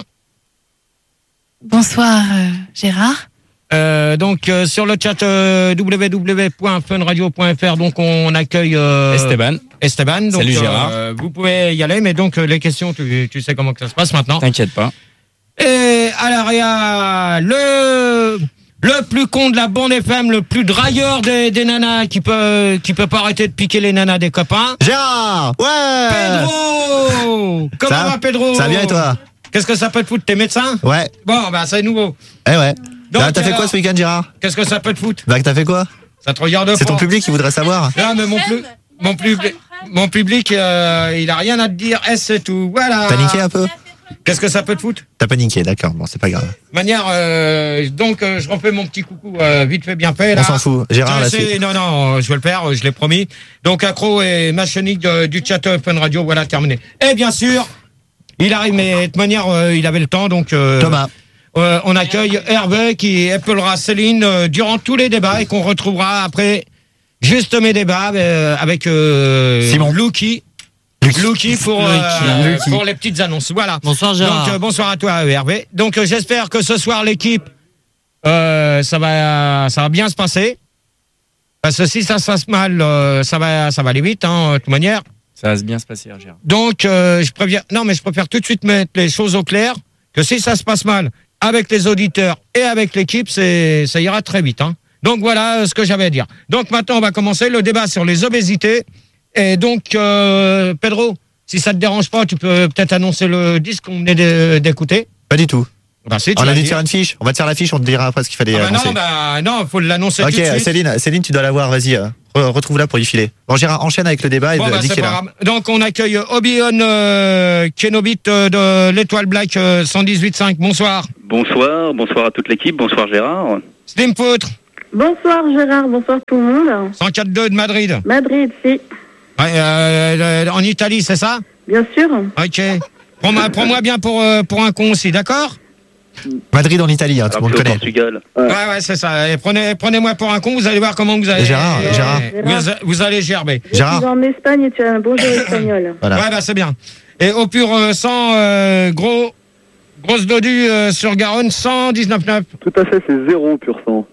Bonsoir euh, Gérard. Euh, donc euh, sur le chat euh, w w w point fun radio point f r, donc on accueille euh, Esteban. Esteban. Donc, Salut, Gérard. euh, vous pouvez y aller, mais donc euh, les questions, tu, tu sais comment que ça se passe maintenant. T'inquiète pas. Et alors il y a le le plus con de la bande F M, le plus drailleur des, des nanas qui peut qui peut pas arrêter de piquer les nanas des copains. Gérard, ouais. Pedro, comment Ça va Pedro? Ça va bien et toi? Qu'est-ce que ça peut te foutre? T'es médecin? Ouais. Bon, bah c'est nouveau. Eh ouais. Donc, Là, t'as fait alors, quoi ce week-end, Gérard? Qu'est-ce que ça peut te foutre? Bah, t'as fait quoi? Ça te regarde C'est pas. ton public qui voudrait savoir. Non, mais mon, plus, mon, public, mon public, euh, il a rien à te dire. Eh, c'est tout. Voilà. Paniqué un peu? Qu'est-ce que ça peut te foutre? T'as paniqué, d'accord. Bon, c'est pas grave. De manière, euh, donc, euh, je refais mon petit coucou euh, vite fait, bien fait. Là. On s'en fout. Gérard, Je la sais- suite. Non, non, je vais le faire, je l'ai promis. Donc, accro et machinique de- du chat Fun Radio, voilà, terminé. Et bien sûr, il arrive, mais de manière, euh, il avait le temps, donc... Euh, Thomas. Euh, on accueille Hervé qui épaulera Céline euh, durant tous les débats et qu'on retrouvera après juste mes débats euh, avec euh, Simon. Lucky. Lucky pour, euh, Lucky. pour les petites annonces. Voilà. Bonsoir, Gérard. Donc, euh, bonsoir à toi Hervé. Donc euh, j'espère que ce soir l'équipe euh, ça va ça va bien se passer. Parce que si ça se passe mal, euh, ça va ça va aller vite, hein, de toute manière. Ça va bien se passer, Gérard. Donc, euh, je préviens. Non, mais je préfère tout de suite mettre les choses au clair que si ça se passe mal avec les auditeurs et avec l'équipe, c'est ça ira très vite. Hein. Donc voilà euh, ce que j'avais à dire. Donc maintenant, on va commencer le débat sur les obésités. Et donc, euh, Pedro, si ça te dérange pas, tu peux peut-être annoncer le disque qu'on venait de- d'écouter. Pas du tout. Bah, si, tu On vas a dû dire. faire une fiche. On va te faire la fiche, on te dira après ce qu'il fallait Ah bah annoncer. non, bah non, faut l'annoncer Ok, tout de suite. Céline, Céline, tu dois l'avoir, vas-y. euh, Re- Retrouve-la pour y filer. Bon, Gérard, enchaîne avec le débat et Bon, de- bah, dis c'est qu'il est pas là. grave. Donc, on accueille Obi-Wan euh, Kenobit euh, de l'Étoile Black euh, cent dix-huit virgule cinq. Bonsoir. Bonsoir, bonsoir à toute l'équipe, bonsoir Gérard. Slim Poutre, Bonsoir Gérard, bonsoir tout le monde. cent quatre virgule deux de Madrid. Madrid, si. Ouais, euh, euh, en Italie, c'est ça? Bien sûr. Ok. Prends-moi prends-moi bien pour, euh, pour un con aussi, d'accord? Madrid en Italie, hein, tout le monde connaît. Portugal. Ouais, ouais, c'est ça. Et prenez, prenez-moi pour un con, vous allez voir comment vous allez. Et Gérard, euh, Gérard. Vous, vous allez gerber. Je suis en Espagne et tu as un bonjour espagnol. Voilà. Ouais, bah c'est bien. Et au pur euh, sang, euh, gros, grosse dodu euh, sur Garonne, cent dix-neuf virgule neuf. Tout à fait, c'est zéro pur sang.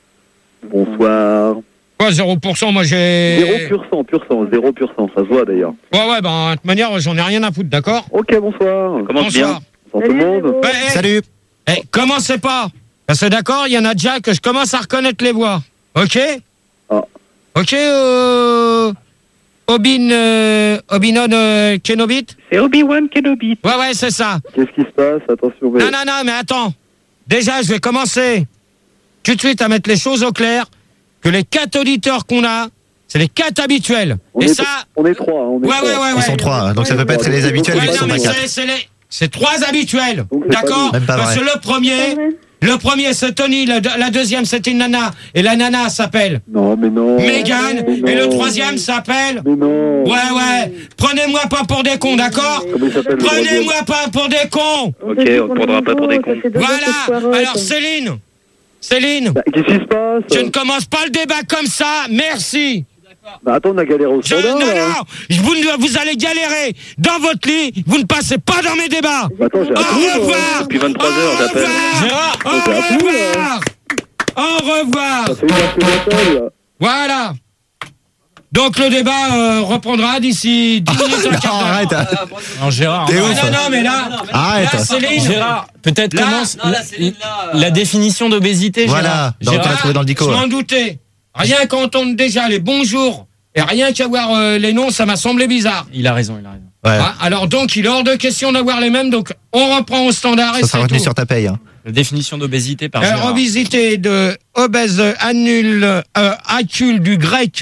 Bonsoir. Quoi, zéro pour cent, moi j'ai. Zéro pur sang, pur sang, zéro pur sang, ça se voit d'ailleurs. Ouais, ouais, bah, de toute manière, j'en ai rien à foutre, d'accord? Ok, bonsoir. Commence bien. Bonsoir tout le monde. Ouais, hey, Salut. hey, commencez pas. Parce que d'accord, il y en a déjà que je commence à reconnaître les voix. Ok? Ah. Ok, euh. Obin, euh, Obinon euh, Kenobit? C'est Obi-Wan Kenobi. Ouais, ouais, c'est ça. Qu'est-ce qui se passe? Attention. Mais... Non, non, non, mais attends. Déjà, je vais commencer tout de suite à mettre les choses au clair. Que les quatre auditeurs qu'on a, c'est les quatre habituels. On Et est, ça. on est trois. On est Ouais, trois. ouais, ouais, Ils ouais. sont trois, donc ça peut pas être les habituels, Ouais, ils non, sont mais pas quatre. c'est, c'est les, c'est trois habituels. Donc, c'est D'accord? pas Même pas Parce vrai. que le premier, le premier c'est Tony, le, la deuxième c'était une nana, et la nana s'appelle Non, mais non. Megan, Mais non. et le troisième s'appelle. Mais non. Ouais, ouais. Prenez-moi pas pour des cons, d'accord? Comment il s'appelle le Prenez-moi pas pour des cons. Ok, on ne prendra pas pour des cons. Voilà. Alors, Céline. Céline. Bah, qu'est-ce qui se passe? Je ne commence pas le débat comme ça. Merci. Bah, attends, on a galéré au Je, standard. non, là. non, je- vous, ne- vous allez galérer dans votre lit. Vous ne passez pas dans mes débats. Bah, attends, j'ai Au appelé, moi. revoir. Depuis vingt-trois heures, Au j'appelle. revoir. Au j'ai appelé, revoir. Au revoir. Ça fait une heure que j'appelle, là. Voilà. Donc le débat euh, reprendra d'ici dix minutes, un Non, quart d'heure. arrête. Non, Gérard. T'es Ah, ouf. non, non, mais là, Arrête. là, Céline, Gérard, peut-être Là, commence non, là, la, Céline, là, euh, la définition d'obésité, Voilà. Gérard. Donc, on l'a Gérard, trouvé dans le dico. je là. m'en doutais. Rien qu'entendre déjà les bonjours et rien qu'à voir euh, les noms, ça m'a semblé bizarre. Il a raison, il a raison. Ouais. Ah, alors donc, il est hors de question d'avoir les mêmes, donc on reprend au standard et Ça sera c'est retenu tout. sur ta paye. hein. La définition d'obésité par Euh, Gérard. revisité de obèse annule, euh, accule du grec.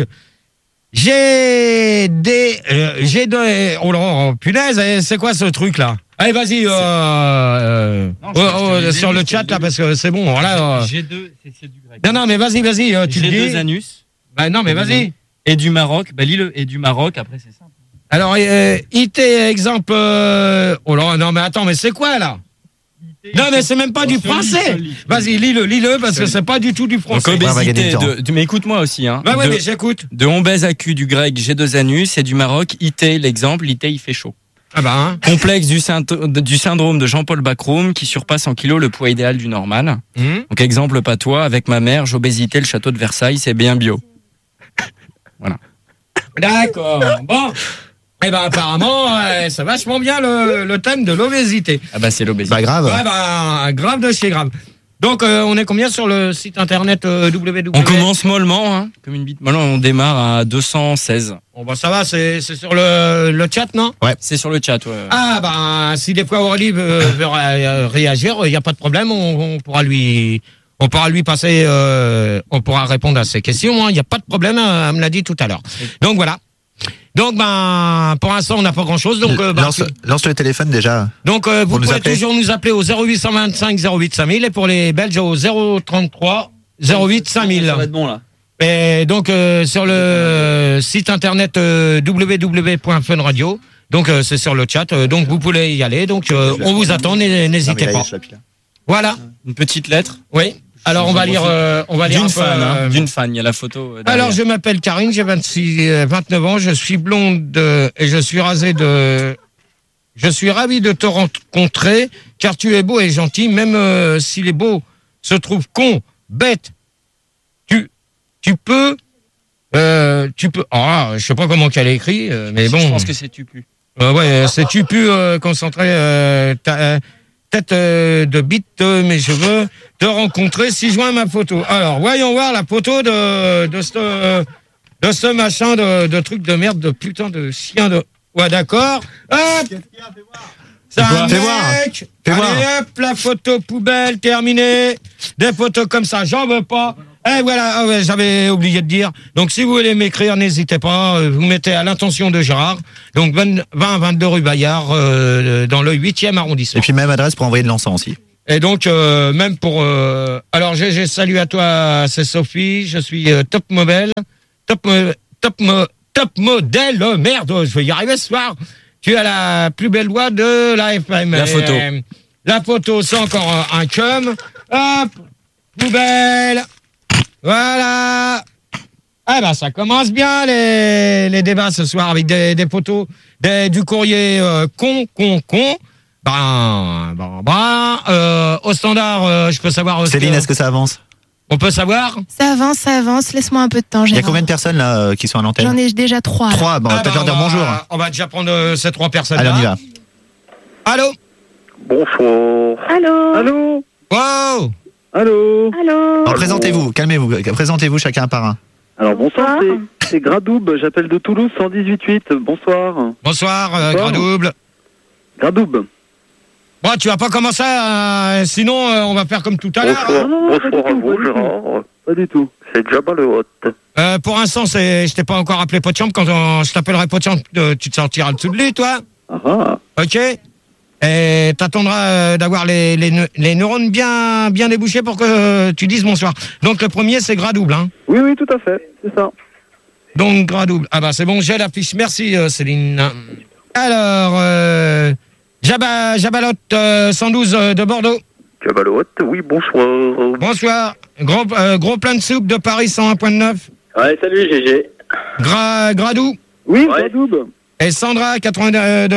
J'ai des, euh, j'ai des, oh, là, oh punaise, eh, c'est quoi ce truc là? Allez, vas-y, euh, euh, Non, oh, je- je oh, te l'ai sur dit, le je te chat l'ai là, dit. parce que c'est bon, voilà. euh. G deux, c'est c'est du grec. Non, non, mais vas-y, vas-y, euh, tu le G deux dis. anus. Bah non, mais vas-y. Et du Maroc, bah lis-le. Et du Maroc, après c'est simple. Alors, euh, I T, exemple, euh, oh là, non, mais attends, mais c'est quoi là? Non, mais c'est même pas du français. Vas-y, lis-le, lis-le, parce que c'est pas du tout du Donc français. on va gagner obésité du temps. de, de- mais écoute-moi aussi hein. Bah ouais, de, mais j'écoute. de obèse accu du grec G deux anus et du Maroc I T l'exemple I T il fait chaud. Ah bah, hein. Complexe du, synto- du syndrome de Jean-Paul Bacrum qui surpasse en kilos le poids idéal du normal. Hum. Donc exemple patois avec ma mère, j'obésité le château de Versailles, c'est bien bio. D'accord. Bon. Eh ben apparemment, euh, c'est vachement bien le, le thème de l'obésité. Ah bah c'est l'obésité. Bah grave. Ouais, bah, grave de chez grave. Donc, euh, on est combien sur le site internet euh, W W W? On commence mollement, hein, comme une bite. Maintenant, on démarre à deux cent seize. Bon, bah, ça va, c'est c'est sur le, le chat, non? Ouais. C'est sur le chat, ouais. Ah, bah, si des fois Aurélie veut, veut ré- réagir, il n'y a pas de problème, on, on pourra lui. On pourra lui passer, euh, on pourra répondre à ses questions, il n'y a pas de problème, euh, elle me l'a dit tout à l'heure. Donc voilà. Donc ben, pour l'instant, on n'a pas grand-chose. Donc, euh, bah, lance, lance le téléphone déjà. donc euh, vous Pour nous pouvez appeler. toujours nous appeler au zéro huit cent vingt-cinq zéro huit cinq mille et pour les Belges au zéro trente-trois zéro huit cinq mille. Ça va être bon là. Et donc euh, sur le site internet euh, w w w point fun radio. Donc euh, c'est sur le chat. euh, donc vous pouvez y aller. Donc euh, on vous attend. n'hé- N'hésitez pas. Voilà. Une petite lettre. Oui. Alors on va lire. euh, on va lire D'une un peu, fan, hein, euh, d'une fan. Il y a la photo. euh, derrière. Alors, je m'appelle Karine, j'ai vingt-six, euh, vingt-neuf ans, je suis blonde euh, et je suis rasée de... Je suis ravi de te rencontrer, car tu es beau et gentil, même euh, si les beaux se trouvent cons, bêtes. Tu, tu peux... Euh, tu peux... Ah, je sais pas comment qu'elle écrit, euh, mais bon... Je pense que c'est tu pu. Euh, ouais, c'est tu pu euh, concentrer euh, ta euh, tête euh, de bite de mes cheveux, te rencontrer si je joins ma photo. Alors, voyons voir la photo de de ce euh, de ce machin de, de truc de merde, de putain de chien de. Ouais, d'accord. Hop. C'est un Fais voir. mec. Fais Allez, voir. hop, la photo poubelle terminée. Des photos comme ça, j'en veux pas. Eh voilà, ah ouais, j'avais oublié de dire. Donc si vous voulez m'écrire, n'hésitez pas. euh, Vous mettez à l'intention de Gérard. Donc vingt, vingt-deux rue Bayard, euh, dans le huitième arrondissement. Et puis même adresse pour envoyer de l'encens aussi. Et donc euh, même pour. Euh, alors G G, salut à toi, c'est Sophie. Je suis euh, top modèle, top mo- top mo- top modèle. Oh, merde, je vais y arriver ce soir. Tu as la plus belle voix de la F M. La photo. Euh, la photo, c'est encore un, un cum. Hop, poubelle. Voilà. Ah ben ça commence bien les, les débats ce soir avec des, des photos des, du courrier euh, con, con, con. Ben, ben, ben, euh, au standard, euh, je peux savoir... euh, Céline, est-ce que ça avance? On peut savoir? Ça avance, ça avance. Laisse-moi un peu de temps, Il y a Gérard. combien de personnes là euh, qui sont à l'antenne? J'en ai déjà trois. là. Trois, bon, on va Ah, peut-être ben, leur dire on va- bonjour. On va déjà prendre euh, ces trois personnes. Allez, on y va. Allô? Bonsoir. Allô? Allô? Wow! Allô? Allô? Alors, présentez-vous, calmez-vous, présentez-vous chacun par un. Alors bonsoir, Bonsoir. c'est- c'est Gradoub, j'appelle de Toulouse cent dix-huit huit. Bonsoir. Bonsoir, euh, Bonsoir. Gradouble. Gradoub. Bon, tu vas pas commencer, euh, sinon euh, on va faire comme tout à l'heure. Bonsoir, hein. non, non, pas bonsoir du à tout, vous, pas du Gérard. Pas du tout. C'est Jabba le Hot. Euh, pour l'instant, c'est, je t'ai pas encore appelé Potchamp. Quand on- je t'appellerai Potchamp, euh, tu te sortiras le dessous de lui, toi. Ah ah. Ok? Et t'attendras euh, d'avoir les, les, neu- les neurones bien, bien débouchés pour que euh, tu dises bonsoir. Donc le premier, c'est Gradouble, hein. Oui, oui, tout à fait, c'est ça. Donc Gradouble. Ah bah c'est bon, j'ai l'affiche. Merci euh, Céline. Alors, euh, Jabba, Jabalotte euh, cent douze euh, de Bordeaux. Jabba le Hot, oui, bonsoir. Bonsoir. Gros, euh, gros plein de soupe de Paris cent un virgule neuf. Ouais, salut, G G. Gra, Gradou. Oui, Ouais. Gradoub. Et Sandra, quatre-vingts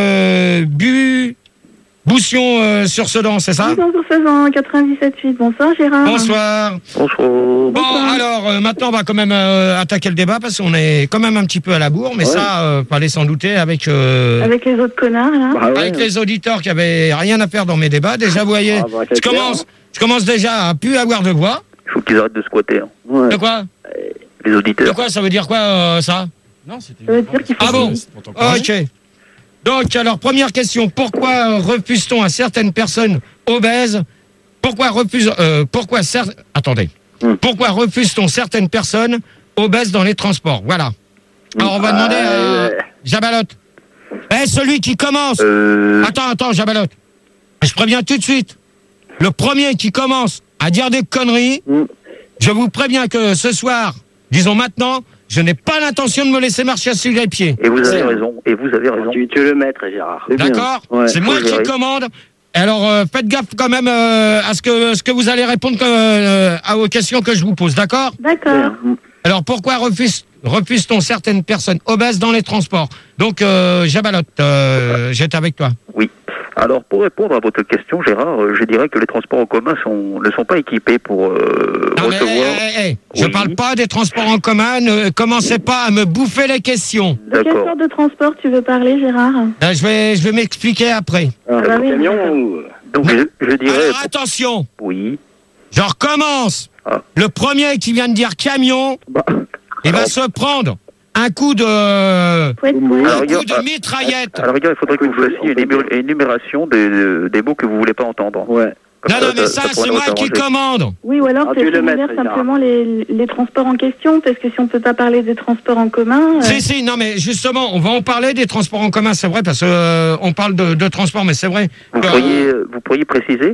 de Bu, Boussion euh, sur Sedan, c'est ça? Bonsoir, faisant quatre-vingt-dix-sept huit. Bonsoir, Gérard. Bonsoir. Bonsoir. Bon, Bonsoir. alors, euh, maintenant, on va quand même euh, attaquer le débat parce qu'on est quand même un petit peu à la bourre, mais Ouais. ça, euh, fallait s'en douter avec, euh, Avec les autres connards, là. Bah ouais. avec les auditeurs qui avaient rien à faire dans mes débats. Déjà, vous voyez, Ah, bah, je c'est clair, commence, je commence déjà à plus avoir de voix. Il faut qu'ils arrêtent de squatter. hein. Ouais. De quoi? Les De auditeurs. quoi? Ça veut dire quoi, euh, ça? Non, c'était Ça veut dire qu'il faut... Ah bon? pour t'en parler. Ok. Donc, alors, première question. Pourquoi euh, refuse-t-on à certaines personnes obèses? Pourquoi refuse, euh, pourquoi cer- attendez. Hmm. Pourquoi refuse-t-on certaines personnes obèses dans les transports? Voilà. Alors, on va demander à Euh, Jabalotte. Eh, celui qui commence. Euh, Attends, attends, Jabalotte. Je préviens tout de suite. Le premier qui commence à dire des conneries, Hmm. je vous préviens que ce soir, disons maintenant, je n'ai pas l'intention de me laisser marcher sur les pieds. et vous avez raison, et vous avez raison. Tu, tu es le maître, Gérard. C'est bien. D'accord? Ouais, C'est faut moi qui gérer. commande. Alors, euh, faites gaffe quand même euh, à ce que, ce que vous allez répondre euh, à- aux questions que je vous pose, d'accord? D'accord. Alors, pourquoi refuse, refuse-t-on certaines personnes obèses dans les transports? Donc, euh, Jabalotte, euh, j'étais avec toi. Oui. Alors, pour répondre à votre question, Gérard, euh, je dirais que les transports en commun sont, ne sont pas équipés pour euh, Non, mais, recevoir... eh, eh, eh, je Oui. parle pas des transports en commun, ne commencez pas à me bouffer les questions. De quelle D'accord. sorte de transport tu veux parler, Gérard? Euh, je vais, je vais m'expliquer après. Ah bah oui, Camion d'accord. ou... Donc, je, je dirais... Alors, attention, Oui. je recommence. Ah. Le premier qui vient de dire camion, Bah, il va se prendre un coup de, Pouet, pouet. Alors, un il y a- coup de mitraillette. alors, regarde, il faudrait que vous fassiez une ému- énumération des, des- des mots que vous voulez pas entendre. Ouais. Non, non, mais ça, c'est moi qui commande. Oui, ou alors Ah, c'est tu es le similaire maître, Gérard. simplement les, les transports en question, parce que si on peut pas parler des transports en commun... euh, Si, si, non, mais justement, on va en parler des transports en commun, c'est vrai, parce que euh, on parle de, de transport, mais c'est vrai. Vous que, pourriez, vous pourriez préciser?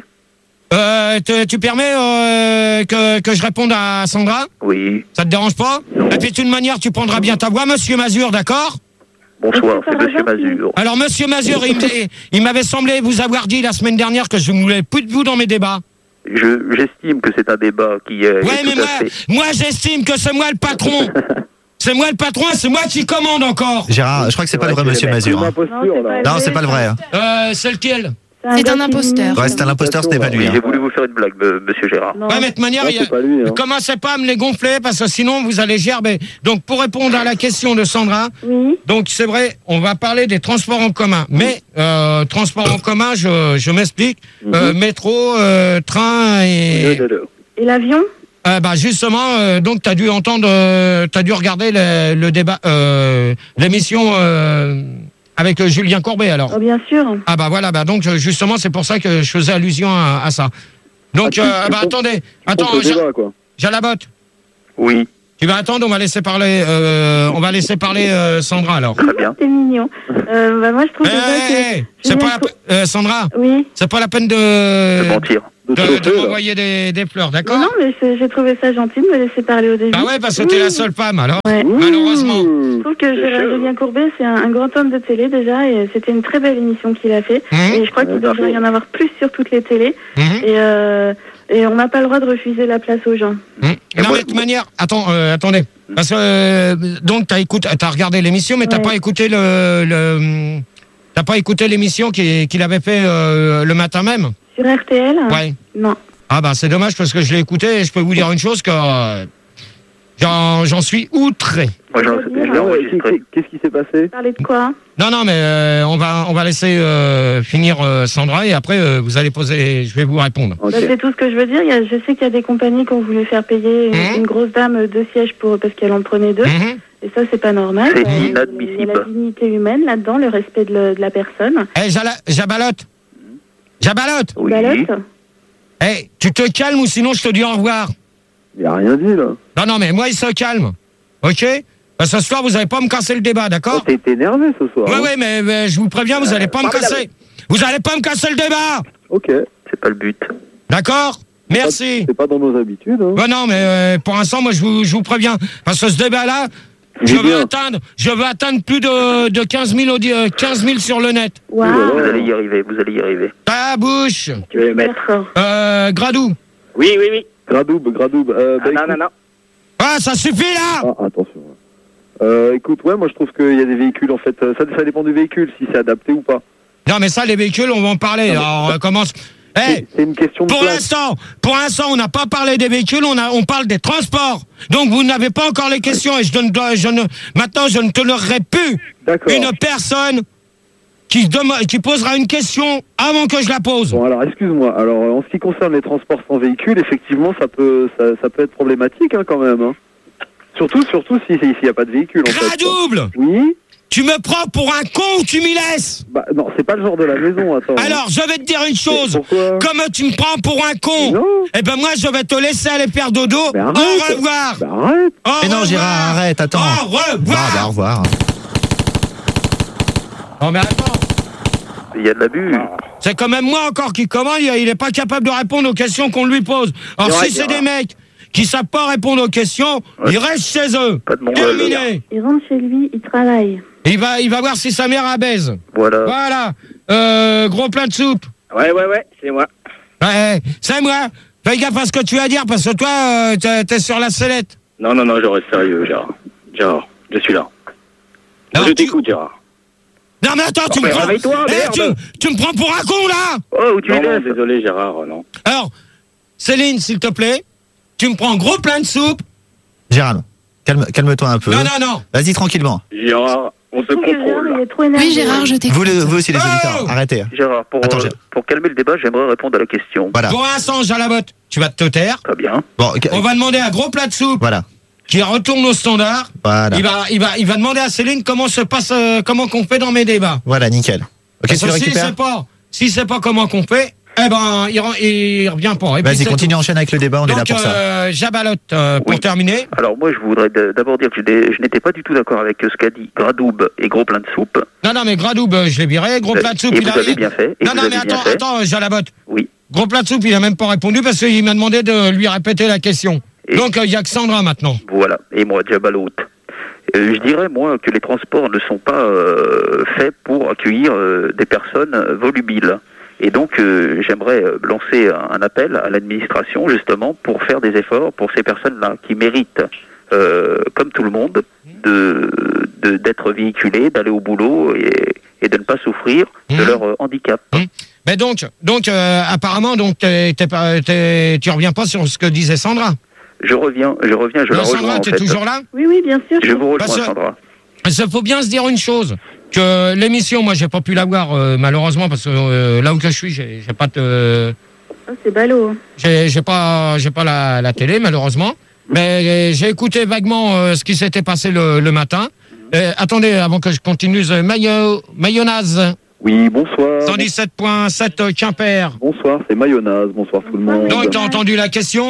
euh, te- tu permets euh, que, que je réponde à Sandra? Oui. Ça te dérange pas? Et puis, de toute manière, tu prendras bien ta voix, monsieur Mazur, d'accord? Bonsoir, c'est Monsieur Mazur. Alors, monsieur Mazur, il, m- il m'avait semblé vous avoir dit la semaine dernière que je ne voulais plus de vous dans mes débats. Je, j'estime que c'est un débat qui est, Ouais, est mais tout moi, à fait... moi j'estime que c'est moi le patron. C'est moi le patron, c'est moi qui commande encore. Gérard, je crois que c'est pas le vrai monsieur Mazur. hein. Non, c'est pas le vrai. hein. Euh, c'est lequel? C'est un imposteur. Ouais, c'est un imposteur, ce n'est pas lui. Oui, hein. j'ai voulu vous faire une blague, me- Monsieur Gérard. Ouais, mais de toute manière, il y a- commencez pas à me les gonfler parce que sinon vous allez gerber. Donc, pour répondre à la question de Sandra, donc c'est vrai, on va parler des transports en commun. Mais euh, transports en commun, je, je m'explique. Euh, métro, euh, train et. Et l'avion? Euh, bah justement, euh, donc tu as dû entendre, euh, tu as dû regarder le, le débat, euh, l'émission euh, avec euh, Julien Courbet alors. Oh, bien sûr. Ah bah voilà, bah donc euh, justement c'est pour ça que je faisais allusion à, à ça. Donc Ah, tu- euh, tu bah comptes- attendez, tu attends, comptes le j'ai- débat, quoi. j'ai la botte. Oui. Tu vas attendre, on va laisser parler, euh, on va laisser parler euh, Sandra alors. Très bien. C'est mignon. Euh, bah, moi, je trouve hey, déjà hey, que... hey, c'est pas la pe- euh, Sandra. Oui. C'est pas la peine de. De mentir. De, de, de m'envoyer des, des fleurs, d'accord? Non, mais c'est- j'ai trouvé ça gentil de me laisser parler au début. Bah ouais, parce que t'es la seule femme alors. Ouais. Malheureusement. Je trouve que Gérard Julien Courbet, c'est un, un grand homme de télé déjà, et c'était une très belle émission qu'il a fait. Mmh. Et je crois qu'il devrait y en avoir plus sur toutes les télés. Mmh. Et, euh, et on n'a pas le droit de refuser la place aux gens. Mmh. Non, mais de toute manière, attends, euh, attendez. Parce que, euh, donc, t'as écouté, t'as regardé l'émission, mais t'as Ouais. pas écouté le, le t'as pas écouté l'émission qu'il qu'il avait fait euh, le matin même? Sur R T L? Ouais. Non. Ah bah c'est dommage parce que je l'ai écouté et je peux vous dire une chose que euh, j'en j'en suis outré. Moi, j'en- je l'ai enregistré. Qu'est-ce qui s'est passé? Parler de quoi? Non non mais euh, on va on va laisser euh, finir euh, Sandra et après euh, vous allez poser, je vais vous répondre. Bah, c'est tout ce que je veux dire. Il y a, je sais qu'il y a des compagnies qui ont voulu faire payer une, Mmh. une grosse dame deux sièges pour, parce qu'elle en prenait deux. Mmh. Et ça, c'est pas normal. C'est Euh, Il y a inadmissible. la dignité humaine là-dedans, le respect de, le- de la personne. Eh Jala- Jabalotte, Jabalotte. Oui. Balotte. Eh tu te calmes ou sinon je te dis au revoir. Il a rien dit, là. Non non mais moi il se calme, ok? Parce que ce soir vous allez pas me casser le débat, d'accord? Oh, t'es énervé ce soir. Ouais hein. ouais mais, mais je vous préviens vous allez pas me casser, vous allez pas me casser le débat, Ok. C'est pas le but. d'accord? Merci. C'est pas dans nos habitudes. Hein. Ben non, mais euh, pour l'instant, moi, je vous, je vous préviens. Parce que ce débat-là, je est veux bien. atteindre, je veux atteindre plus de, de quinze mille, audi- euh, quinze mille sur le net. Waouh. Vous allez y arriver, vous allez y arriver. Ta bouche. Tu veux les mettre? D'accord. Euh, Gradou. Oui, oui, oui. Gradoub, Gradoub. Euh, bah, Ah, non, écoute- non, non. Ah, ça suffit, là. Ah, attention. Euh, écoute, ouais, moi je trouve qu'il y a des véhicules, en fait, euh, ça, ça dépend du véhicule, si c'est adapté ou pas. Non, mais ça, les véhicules, on va en parler. Alors, on commence. Eh, C'est- C'est une question de pour place. l'instant, pour l'instant, on n'a pas parlé des véhicules, on a, on parle des transports. Donc, vous n'avez pas encore les questions et je ne, dois- je ne, maintenant, je ne tolérerai plus D'accord. une personne qui, dem- qui posera une question avant que je la pose. Bon, alors, excuse-moi. Alors, euh, en ce qui concerne les transports sans véhicule, effectivement, ça peut, ça, ça peut être problématique, hein, quand même. Hein. Surtout, surtout si- si- s'il n'y a pas de véhicule, en fait. Gradouble. Oui. Tu me prends pour un con ou tu m'y laisses? Bah, non, c'est pas le genre de la maison, attends. Alors, je vais te dire une chose. Pourquoi? Comme tu me prends pour un con, Non. eh ben moi, je vais te laisser aller faire dodo. Mais arrête. Au revoir. Bah, arrête. Au Mais non, revoir. Gérard, arrête, attends. Au Bon, revoir. bah, au revoir. Non, mais attends. Il y a de l'abus. C'est quand même moi encore qui commande. Il il est pas capable de répondre aux questions qu'on lui pose. Alors, C'est vrai, si c'est Gérard. des mecs qui savent pas répondre aux questions, Ouais. ils restent chez eux. Pas de mongol. Terminé. Il rentre chez lui, il travaille. Et il va, il va voir si sa mère a baise. Voilà. Voilà. Euh, gros plat de soupe. Ouais, ouais, ouais, c'est moi. Ouais, c'est moi. Fais gaffe à ce que tu vas dire parce que toi, euh, t'es, t'es sur la sellette. Non, non, non, je reste sérieux, Gérard. Gérard, je suis là. Alors, je tu- t'écoute, Gérard. Non mais attends, tu Oh, me mais prends. réveille-toi, Eh, merde. tu, tu me prends pour un con là. Oh, où tu Non, es non, laisses désolé, Gérard, euh, non. Alors, Céline, s'il te plaît, tu me prends gros plein de soupe. Gérald, calme, calme-toi un peu. Non, non, non. Vas-y tranquillement. Gérard, on se Je trouve que Gérard, contrôle. il est trop énervé. Oui, Gérard, je t'écoute. Vous, le- vous aussi les Oh auditeurs, arrêtez. Gérard, pour, Attends, euh, Gérard. pour calmer le débat, j'aimerais répondre à la question. Voilà. Pour l'instant, Jalabotte, tu vas te taire. Très bien. Bon, ok. On va demander un gros plat de soupe Voilà. qui retourne au standard. Voilà. Il va, il va, il va demander à Céline comment se passe, euh, comment qu'on fait dans mes débats. Voilà, nickel. Ok, Parce tu que le si récupères. c'est pas, si c'est pas comment qu'on fait, eh ben, il, ren- il revient pas. Et puis Vas-y, c'est continue, tout. enchaîne avec le débat, on est là Donc, pour ça. euh, Jabalotte, euh, pour Oui. terminer. Alors moi, je voudrais d- d'abord dire que je n'ai- je n'étais pas du tout d'accord avec ce qu'a dit Gradoub et Gros Plein de Soupe. Non, non, mais Gradoub, euh, je l'ai viré. Gros plat de soupe, Et il vous a avez bien fait. Et Non, vous non, avez mais bien attends, fait. attends, Jalabotte. Oui. Gros plat de soupe, il a même pas répondu parce qu'il m'a demandé de lui répéter la question. Et- Donc, il y a que Sandra maintenant. Voilà. Et moi, Jabalout. Euh, je dirais, moi, que les transports ne sont pas euh, faits pour accueillir euh, des personnes euh, volubiles. Et donc, euh, j'aimerais euh, lancer un appel à l'administration, justement, pour faire des efforts pour ces personnes-là qui méritent, euh, comme tout le monde, de de- d'être véhiculées, d'aller au boulot et, et de ne pas souffrir de Mmh. leur euh, handicap. Mais donc, donc euh, apparemment, donc, t'es- t'es pas- t'es- tu reviens pas sur ce que disait Sandra. Je reviens, je reviens, je Euh, la rejoins Sandra, en t'es fait. toujours là? Oui, oui, bien sûr. Je vous rejoins, Parce que- Sandra. Il faut bien se dire une chose, que l'émission, moi, j'ai pas pu la voir, euh, malheureusement, parce que euh, là où que je suis, j'ai j'ai pas de... Ah, c'est ballot. J'ai j'ai pas, j'ai pas la, la télé, malheureusement. Mais euh, j'ai écouté vaguement euh, ce qui s'était passé le, le matin. Euh, attendez, avant que je continue, euh, Mayo, Mayonnaise, Oui, bonsoir. cent dix-sept virgule sept Quimper. Bonsoir, c'est Mayonnaise. Bonsoir tout le monde. Donc, t'as entendu la question?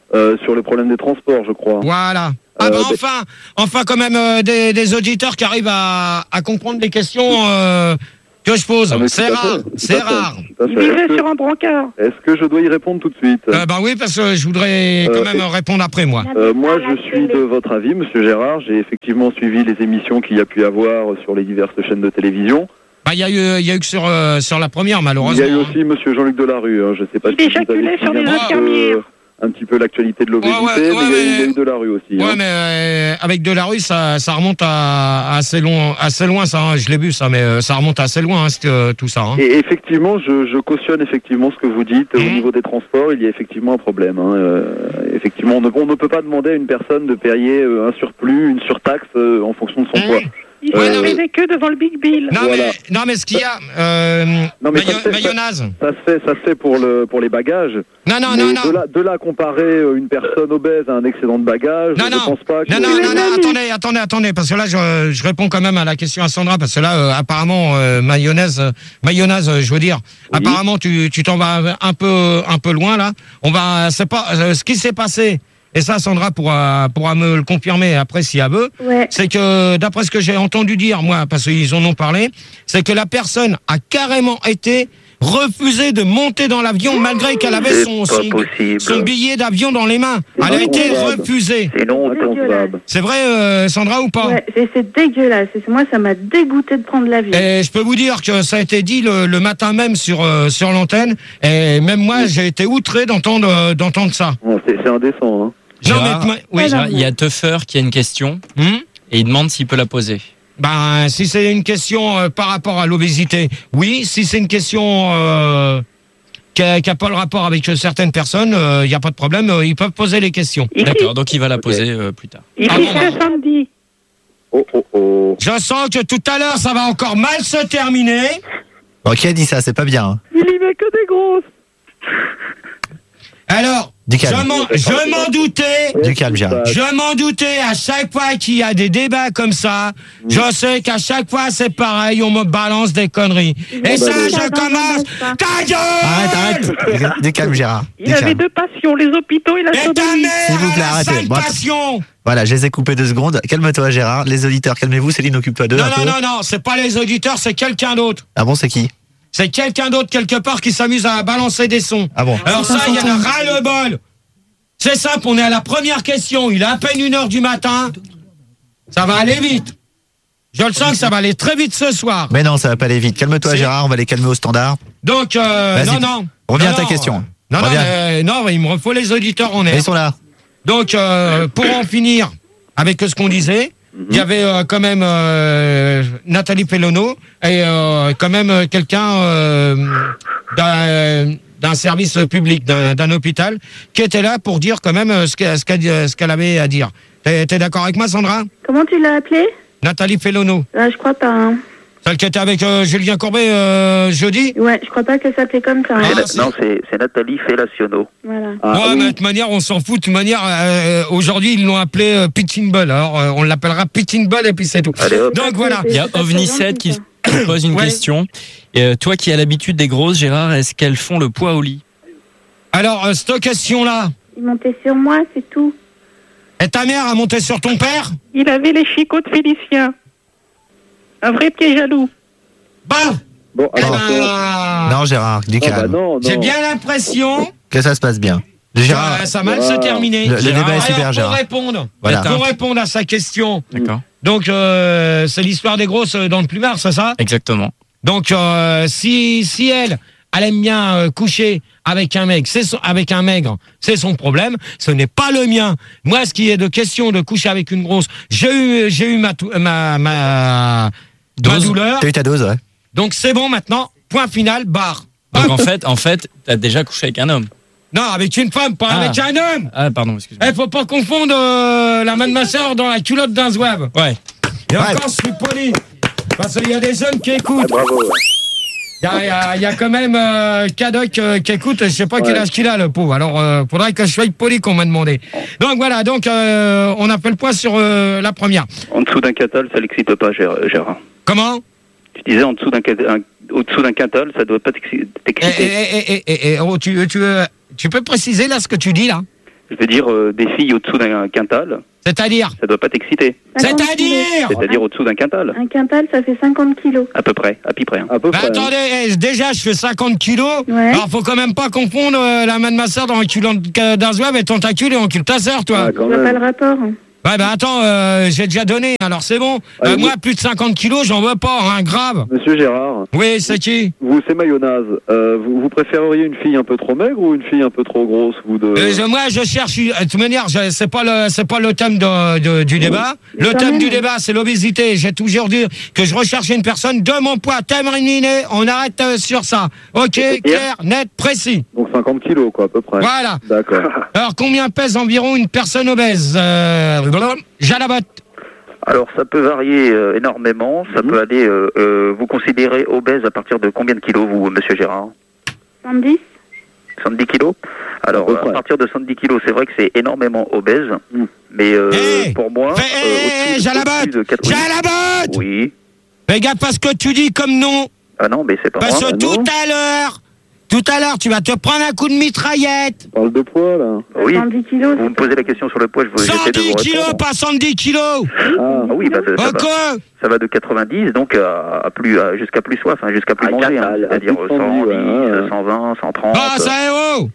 euh, sur les problèmes des transports, je crois. Voilà. Ah Euh, bah ben- enfin, enfin quand même euh, des, des auditeurs qui arrivent à, à comprendre les questions euh, que je pose. Ah, mais C'est tout à rare, fait, tout c'est à fait, rare. tout à fait. Il Est-ce vivait que- sur un brancard. Est-ce que je dois y répondre tout de suite Euh, bah oui, parce que je voudrais quand Euh, même répondre après moi. Euh, moi, je suis de votre avis, Monsieur Gérard. J'ai effectivement suivi les émissions qu'il y a pu y avoir sur les diverses chaînes de télévision. Bah il y a eu, il y a eu que sur euh, sur la première Il malheureusement. y a eu aussi Monsieur Jean-Luc Delarue. Hein. Je sais pas Il si vous avez éjaculait suivi sur des un petit peu, infirmières. euh, un petit peu l'actualité de l'obésité, Ouais, ouais, ouais, mais il y a eu- mais- il y a eu Delarue aussi. Ouais, hein. mais euh, avec Delarue, ça, ça remonte à, à assez long, assez loin, ça. Hein, je l'ai vu, ça, mais euh, ça remonte assez loin, hein, c'est, euh, tout ça. Hein. Et effectivement, je, je cautionne effectivement ce que vous dites Mmh. au niveau des transports. Il y a effectivement un problème. Hein. Euh, effectivement, on ne, on ne peut pas demander à une personne de payer euh, un surplus, une surtaxe euh, en fonction de son poids. Il Euh, se faisait que devant le Big Bill. Non, Voilà. mais, non, mais ce qu'il y a, euh, Non, mais ça mayo- se fait- mayonnaise. Ça se fait, ça se fait pour le pour les bagages. Non, non, mais non, non. De là, de là à comparer euh, une personne obèse à un excédent de bagages, Non, je non. pense pas que. Non, non, non, non, attendez, attendez, attendez, parce que là, je, je réponds quand même à la question à Sandra, parce que là, euh, apparemment, euh, mayonnaise, euh, mayonnaise, euh, je veux dire, apparemment, tu, tu t'en vas un peu, un peu loin, là. On va, c'est pas, euh, ce qui s'est passé, et ça, Sandra pourra, pourra me le confirmer après si elle veut, Ouais. c'est que, d'après ce que j'ai entendu dire, moi, parce qu'ils en ont parlé, c'est que la personne a carrément été refusée de monter dans l'avion malgré qu'elle avait C'est son, pas son, possible. son billet d'avion dans les mains. Elle a été inconcevable. refusée. C'est non Dégueulasse. C'est vrai, euh, Sandra, ou pas? Ouais, c'est c'est dégueulasse. Et moi, ça m'a dégoûté de prendre l'avion. Et je peux vous dire que ça a été dit le, le matin même sur, euh, sur l'antenne. Et même moi, j'ai été outré d'entendre euh, d'entendre ça. Bon, c'est c'est indécent. Hein. Gérard, mais- oui. Gérard, il y a Tuffer qui a une question Hmm et il demande s'il peut la poser. Ben, si c'est une question euh, par rapport à l'obésité, oui. Si c'est une question euh, qui n'a pas le rapport avec certaines personnes, il n'y a pas de problème. euh, ils peuvent poser les questions. D'accord, donc il va la poser euh, plus tard. Il Ah fait bon, bah. ça samedi. Oh, oh, oh. Je sens que tout à l'heure, ça va encore mal se terminer. Bon, qui a dit ça? C'est pas bien. hein. Il y met que des grosses. Alors, Du je calme. m'en je m'en doutais. Du calme, Gérard. Je m'en doutais, à chaque fois qu'il y a des débats comme ça, je sais qu'à chaque fois c'est pareil, on me balance des conneries. Et ça, je commence. Ta gueule! Arrête, arrête. Du calme, Gérard. Il Du avait calme. deux passions, les hôpitaux et la Et ta sodomie. mère, S'il vous plaît, elle a arrêtez. cinq Bon, passions! Voilà, je les ai coupés deux secondes. Calme-toi, Gérard. Les auditeurs, calmez-vous. Céline, occupe-toi d'eux Non, un non, peu. non, non, c'est pas les auditeurs, c'est quelqu'un d'autre. Ah bon, c'est qui? C'est quelqu'un d'autre quelque part qui s'amuse à balancer des sons. Ah bon? Alors ça, il y en a ras le bol. C'est simple, on est à la première question. Il est à peine une heure du matin. Ça va aller vite. Je le sens que ça va aller très vite ce soir. Mais non, ça va pas aller vite. Calme-toi, C'est- Gérard. On va les calmer au standard. Donc, euh, Vas-y, non, non. reviens Non, à ta non, question. euh, Non, non, Reviens. mais, non, il me faut les auditeurs en Ils air. sont là. Donc, euh, pour en finir avec ce qu'on disait, il y avait euh, quand même euh, Nathalie Pellono et euh, quand même euh, quelqu'un euh, d'un d'un service public, d'un d'un hôpital, qui était là pour dire quand même euh, ce qu'elle ce qu'elle- ce qu'elle avait à dire. T'es t'es d'accord avec moi, Sandra? Comment tu l'as appelé? Nathalie Pellono. Ah, je crois pas. Hein. Celle qui était avec euh, Julien Courbet euh, jeudi? Ouais, je crois pas qu'elle s'appelait comme ça. hein. Ah, C'est la- c'est- Non, c'est c'est Nathalie Fellaciono. Voilà. Ah, ouais, oui. mais de toute manière, on s'en fout. De toute manière, euh, aujourd'hui, ils l'ont appelé euh, Pitching Ball. Alors, euh, on l'appellera Pitching Ball et puis c'est tout. Allez, hop. Donc voilà. Il y a C'est pas OVNI très sept qui gentil, se pose une Ouais. question. Et, euh, toi qui as l'habitude des grosses, Gérard, est-ce qu'elles font le poids au lit? Alors, euh, cette question-là, Il montait sur moi, c'est tout. est ta mère à monter sur ton père? Il avait les chicots de Félicien. Un vrai pied jaloux. Bah, Bon, eh alors, ben, Non, Gérard, du ah, bah calme. non, non. j'ai bien l'impression Que ça se passe bien. Gérard, que ça va mal Gérard. se terminer. Le- le Gérard. débat est super, Alors, Gérard. pour répondre, Voilà. pour répondre à sa question, D'accord. donc euh, c'est l'histoire des grosses euh, dans le plumard, c'est ça? Exactement. Donc, euh, si, si elle, elle aime bien euh, coucher avec un mec, c'est son- avec un maigre, c'est son problème. Ce n'est pas le mien. Moi, ce qui est de question de coucher avec une grosse, j'ai eu, j'ai eu ma, tou- ma, ma, ma Dose. douleur. t'as eu ta dose, ouais. Donc c'est bon maintenant. Point final, barre. Donc en fait, en fait, t'as déjà couché avec un homme. Non, avec une femme, pas Ah. avec un homme. Ah, pardon, excuse-moi. Il faut pas confondre euh, la main de ma soeur dans la culotte d'un zouave. Ouais. Et Ouais. encore, je suis poli. Parce qu'il y a des jeunes qui Ah, écoutent. bravo. ouais. Il y a, il y a- il y a quand même euh, Cadoc euh, qui écoute, je sais pas quel Ouais. âge qu'il a le pauvre. Alors euh, faudrait que je sois poli qu'on m'a demandé. Donc voilà, donc euh, on a fait le point sur euh, la première. En dessous d'un quintal, ça l'excite pas, Gérard. Gérard. Comment? Tu disais en dessous d'un quin- un- au-dessous d'un quintal, ça doit pas t'exci- Eh, eh, t'exciter. eh, eh, eh, eh, oh, tu, tu, euh, tu peux préciser là ce que tu dis là? Je veux dire, euh, des filles au-dessous d'un quintal. C'est-à-dire Ça doit pas t'exciter. C'est-à-dire C'est-à-dire au-dessous d'un quintal. Un quintal, ça fait cinquante kilos. À peu près, à peu près. Hein. À peu Bah près. attendez, eh, déjà je fais cinquante kilos, Ouais. alors faut quand même pas confondre euh, la main de ma soeur dans un culot d'un zouave et ton tacule et on cule ta soeur, toi. Ah, Je quand vois pas même. le rapport. Ouais, bah attends, euh, j'ai déjà donné, alors c'est bon. Ah, Euh, vous- moi, plus de cinquante kilos, j'en veux pas, hein, grave. Monsieur Gérard, Oui, c'est qui vous, c'est mayonnaise. Euh, vous, vous préféreriez une fille un peu trop maigre ou une fille un peu trop grosse, vous deux Euh, je- Moi, je cherche. une- De toute manière, je- c'est pas le, c'est pas le thème de, de- du débat. Le quand thème même. du débat, c'est l'obésité. J'ai toujours dit que je recherchais une personne de mon poids. Terminé. On arrête euh, sur ça. Ok, clair, net, précis. Donc cinquante kilos, quoi, à peu près. Voilà. D'accord. Alors, combien pèse environ une personne obèse euh, Jalabot. Alors, ça peut varier euh, énormément. Ça peut aller. Euh, euh, vous considérez obèse à partir de combien de kilos, vous, Monsieur Gérard? soixante-dix. soixante-dix kilos. Alors, À peu à près. partir de soixante-dix kilos, c'est vrai que c'est énormément obèse. Mm. Mais euh, Hey pour moi, Fais- euh, hey, au-dessus- Jalabot au-dessus de quatre- Jalabot Oui. Fais gaffe à ce que tu dis comme nom. Ah non, mais c'est pas Parce moi. que bah tout non. à l'heure, tout à l'heure, tu vas te prendre un coup de mitraillette. On parle de poids, là. Oui. soixante-dix kilos. Vous me posez la question sur le poids, je vous j'essaie de cent dix vous kilos, répondre. pas cent dix kilos. Ah, Ah oui, bah, ça, ça Ok. va, ça va de quatre-vingt-dix donc à, à plus à- jusqu'à plus soif, hein, jusqu'à plus Ah, manger, hein, à- à c'est-à-dire plus de cent cent dix, dix, ouais, ouais. cent vingt, cent trente. Ah, ça est haut.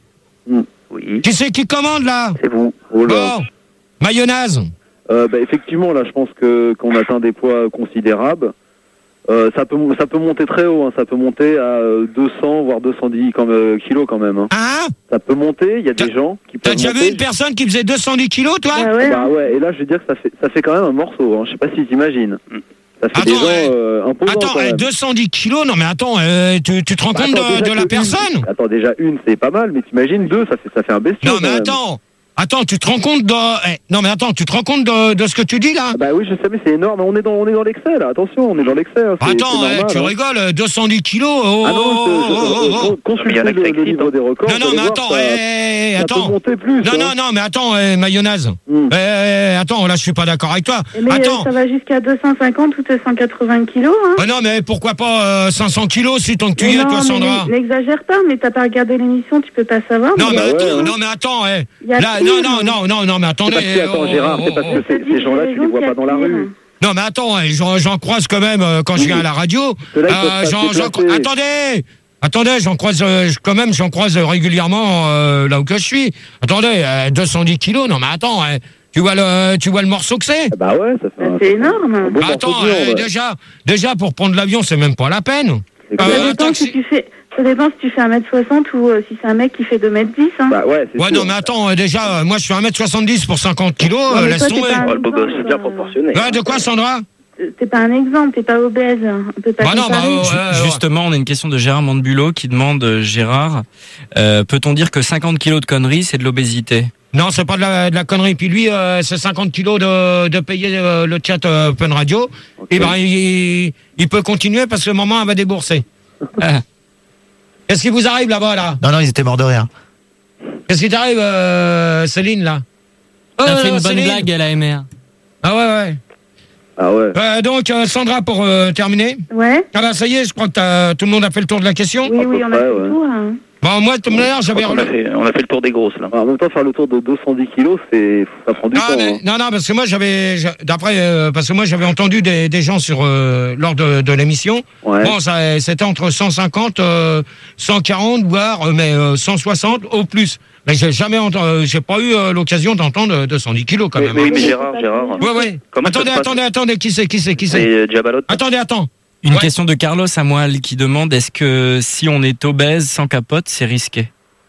Oui, Qui c'est qui commande là c'est vous. oh là. Bon, mayonnaise. Euh, bah, effectivement, là, je pense que qu'on atteint des poids considérables. Euh, ça peut ça peut monter très haut, hein. Ça peut monter à euh, deux cents voire deux cent dix comme, euh, kilos quand même. Hein. Hein Ça peut monter. Il y a des gens qui T'as peuvent déjà monter. vu une personne qui faisait deux cent dix kilos, toi Ah ouais. Bah ouais. Et là, je veux dire que ça fait ça fait quand même un morceau. Hein. Je sais pas si t'imagines. Ça fait Attends, des gens ouais. euh, imposants Attends, quand eh, même. deux cent dix kilos, non mais attends, euh, tu, tu te rends Bah, compte attends, de, déjà de la que personne une- Attends, déjà une, c'est pas mal, mais t'imagines deux, ça fait ça fait un bestiau. Non mais quand même. attends, attends, tu te rends compte de... eh, non mais attends, tu te rends compte de, de ce que tu dis là Bah oui, je sais, mais c'est énorme. On est dans on est dans l'excès là. Attention, on est dans l'excès. Hein. C'est- Attends, c'est eh, normal, tu hein. rigoles, deux cent dix kilos oh, Ah non, oh, je- je- oh, je- oh, oh. je- consultez le, le livre des records. Non, non, vous mais allez attends, voir, ça- eh, ça attends. peut monter plus. Non, hein. non, non, mais attends, eh, mayonnaise. Hmm. Eh, eh, attends, là, je suis pas d'accord avec toi. Mais euh, Attends. ça va jusqu'à deux cent cinquante ou deux cent quatre-vingts kilos. Hein. Ah non, mais pourquoi pas euh, cinq cents kilos si tant que tu y Mais es, non, toi, mais Sandra n'exagère pas, mais t'as pas regardé l'émission, tu peux pas savoir. Non, mais il y a- attends, hein. non, mais attends, eh. Il y a Là, pire. non, non, non, non, non, mais C'est attendez. parce que, attends, oh, Gérard, oh, c'est parce oh, que ces- ces gens-là, tu les vois pas dans la rue. Non, mais attends, eh, j'en j'en croise quand même euh, quand je viens à la radio. que là, ils peuvent Euh, pas j'en- se j'en- déplacer. attendez Attendez, j'en croise euh, je- quand même, j'en croise euh, régulièrement euh, là où que je suis. Attendez, euh, deux cent dix kilos, non mais attends, eh, tu vois le, tu vois le morceau que c'est Bah ouais, ça fait. un- C'est énorme. bon Bah, attends, morceau de viande, eh, ouais. déjà, déjà pour prendre l'avion, c'est même pas la peine. C'est Ça clair. Euh, dépend, taxi- si tu fais, ça dépend si tu fais un mètre soixante ou euh, si c'est un mec qui fait deux mètres dix. Hein. Bah ouais, c'est Ouais, sûr. non, mais attends, euh, déjà, euh, moi je suis un mètre soixante-dix pour cinquante kilos, Non, euh, mais laisse toi, t'es tomber. pas un Oh, le beau gosse, exemple, c'est bien euh, proportionné. Ouais, de quoi, Sandra T'es pas un exemple, t'es pas obèse. On peut pas Bah non, bah, comparer. euh, ouais, Justement, on a une question de Gérard Mandebulot qui demande, euh, Gérard, euh, peut-on dire que cinquante kilos de conneries, c'est de l'obésité? Non, c'est pas de la, de la connerie. Puis lui, euh, c'est cinquante kilos de, de payer euh, le chat euh, Fun Radio. Et ben, il, il peut continuer parce que maman, elle va débourser. Euh. Qu'est-ce qui vous arrive là-bas, là Non, non, ils étaient morts de rire. Qu'est-ce qui t'arrive, euh, Céline, là T'as Euh, fait une bonne Céline blague à la M R. Ah ouais, ouais. Ah ouais. Euh, donc, euh, Sandra, pour euh, terminer. Ouais. Ah bah, ça y est, je crois que t'as- tout le monde a fait le tour de la question. Oui, oui, on a près, fait ouais. le tour. Hein. Bon, moi, de toute manière, j'avais... On a, fait, on a fait le tour des grosses, là. En même temps, faire le tour de deux cent dix kilos, c'est ça prend du Non, temps. mais- hein. non, non, parce que moi j'avais, j'a- d'après, euh, parce que moi j'avais entendu des, des gens sur euh, lors de, de l'émission. Ouais. Bon, ça, c'était entre cent cinquante, euh, cent quarante, voire euh, mais euh, cent soixante au plus. Mais j'ai jamais, ent- euh, j'ai pas eu euh, l'occasion d'entendre deux cent dix kilos quand Mais, même. mais, hein. mais Gérard, Gérard. Ouais, ouais. Comment ça attendez, se passe attendez, attendez, qui c'est, qui c'est, qui c'est C'est euh, Jabalot. Attendez, attends. Une Ouais. question de Carlos à Moelle qui demande, est-ce que si on est obèse sans capote, c'est risqué?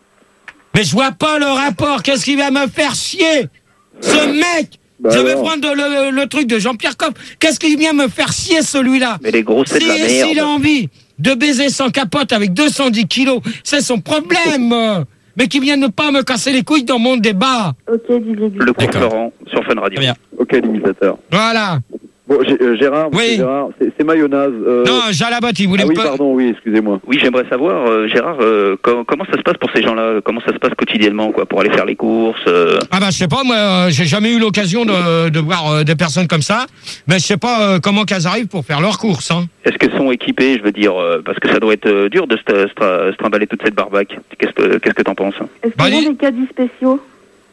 Mais je vois pas le rapport. Qu'est-ce qui va me faire chier ce mec. Bah je vais alors. prendre le, le truc de Jean-Pierre Coff. Qu'est-ce qui vient me faire chier celui-là? Mais les grosses, c'est de la Si- merde. S'il a envie de baiser sans capote avec deux cent dix kilos, c'est son problème. Mais qui vient ne pas me casser les couilles dans mon débat. Ok, Didier Le cours Florent sur Fun Radio. Ok, l'imitateur. Voilà. Bon, G- euh, Gérard, Oui. monsieur Gérard, c'est c'est mayonnaise. Euh... Non, Jalabot, il voulait ah, me oui, pas- pardon, oui, excusez-moi. Oui, j'aimerais savoir, euh, Gérard, euh, com- comment ça se passe pour ces gens-là? Comment ça se passe quotidiennement, quoi, pour aller faire les courses euh Ah bah je sais pas, moi euh, j'ai jamais eu l'occasion de, de voir euh, des personnes comme ça, mais je sais pas euh, comment qu'elles arrivent pour faire leurs courses. Hein. Est-ce qu'elles sont équipées, je veux dire, euh, parce que ça doit être euh, dur de se, se, se trimballer toute cette barbaque. Qu'est-ce que qu'est-ce que t'en penses? Est-ce Bah, qu'ils dis- ont des caddies spéciaux?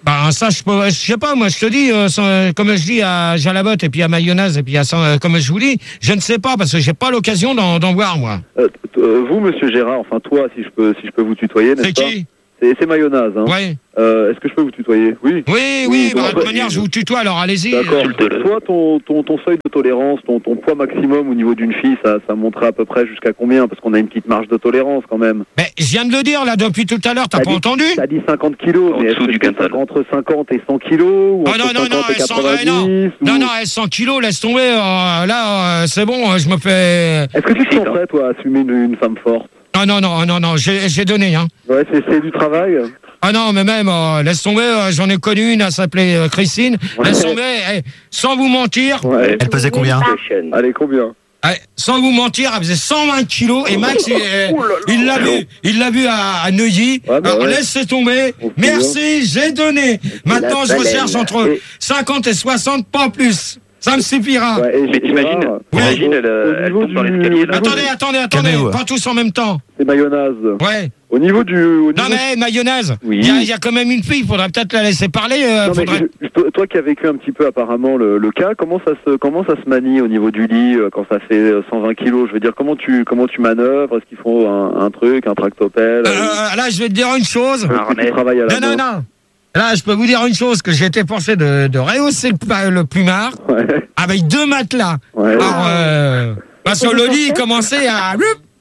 Bah ça, je peux, je sais pas, moi je te dis, euh, sans- comme je dis à Jalabotte et puis à Mayonnaise et puis à euh, comme je vous dis, je ne sais pas parce que j'ai pas l'occasion d'en, d'en voir moi. Euh, t- euh, vous, monsieur Gérard, enfin toi, si je peux, si je peux vous tutoyer, n'est-ce C'est pas? qui? C'est, c'est Mayonnaise, hein. Ouais. Euh, est-ce que je peux vous tutoyer? Oui. Oui, oui, bah, de bon, toute manière, je vous tutoie, alors allez-y. D'accord. Euh, Toi, ton, ton, ton seuil de tolérance, ton, ton poids maximum au niveau d'une fille, ça, ça monterait à peu près jusqu'à combien? Parce qu'on a une petite marge de tolérance quand même. Mais je viens de le dire là depuis tout à l'heure, t'as T'as pas dit- entendu? T'as dit cinquante kilos, mais est-ce que c'est entre cinquante et cent kilos ou Oh entre non, non, non, cinquante et elle sent, euh, quatre-vingt-dix non, ou- non, non, elle cent kilos, laisse tomber, euh, là, euh, c'est bon, euh, je me fais... Est-ce que tu te sens prêt, toi, à assumer une, une femme forte? Ah non, non, non, non, j'ai, j'ai donné, hein. Ouais, c'est, c'est du travail. Ah non, mais même, euh, laisse tomber, euh, j'en ai connu une, elle s'appelait euh, Christine, laisse tomber, eh, sans vous mentir... Ouais. Elle pesait combien? Allez, combien? Eh, sans vous mentir, elle faisait cent vingt kilos et Max, il, euh, il l'a vu, il l'a vu à, à Neuilly. Ouais, bah Alors ouais. laissez tomber. Merci, j'ai donné. Maintenant, je la recherche baleine. entre cinquante et soixante, pas plus. Ça me suffira. Ouais, et Mais t'imagines, Gérard, t'imagines, elle, au elle niveau tombe dans du- l'escalier, là. Attendez, attendez, attendez, Calmez-vous. pas tous en même temps. C'est Mayonnaise. Ouais. Au niveau du... Au Non niveau- mais mayonnaise, il Oui. y, a- il y a quand même une fille, il faudrait peut-être la laisser parler. euh, Non, mais faudrait... je- je- toi qui as vécu un petit peu apparemment le, le cas, comment ça se comment ça se manie au niveau du lit euh, quand ça fait euh, cent vingt kilos? Je veux dire, comment tu comment tu manœuvres? Est-ce qu'il faut un, un truc, un tractopelle? Euh, là, je vais te dire une chose. Est-ce que tu travailles à la Non, non, main? non. Là, je peux vous dire une chose, que j'ai été forcé de, de rehausser le, pla- le plumard Ouais. avec deux matelas. Ouais. Alors, euh, parce que le lit il commençait à,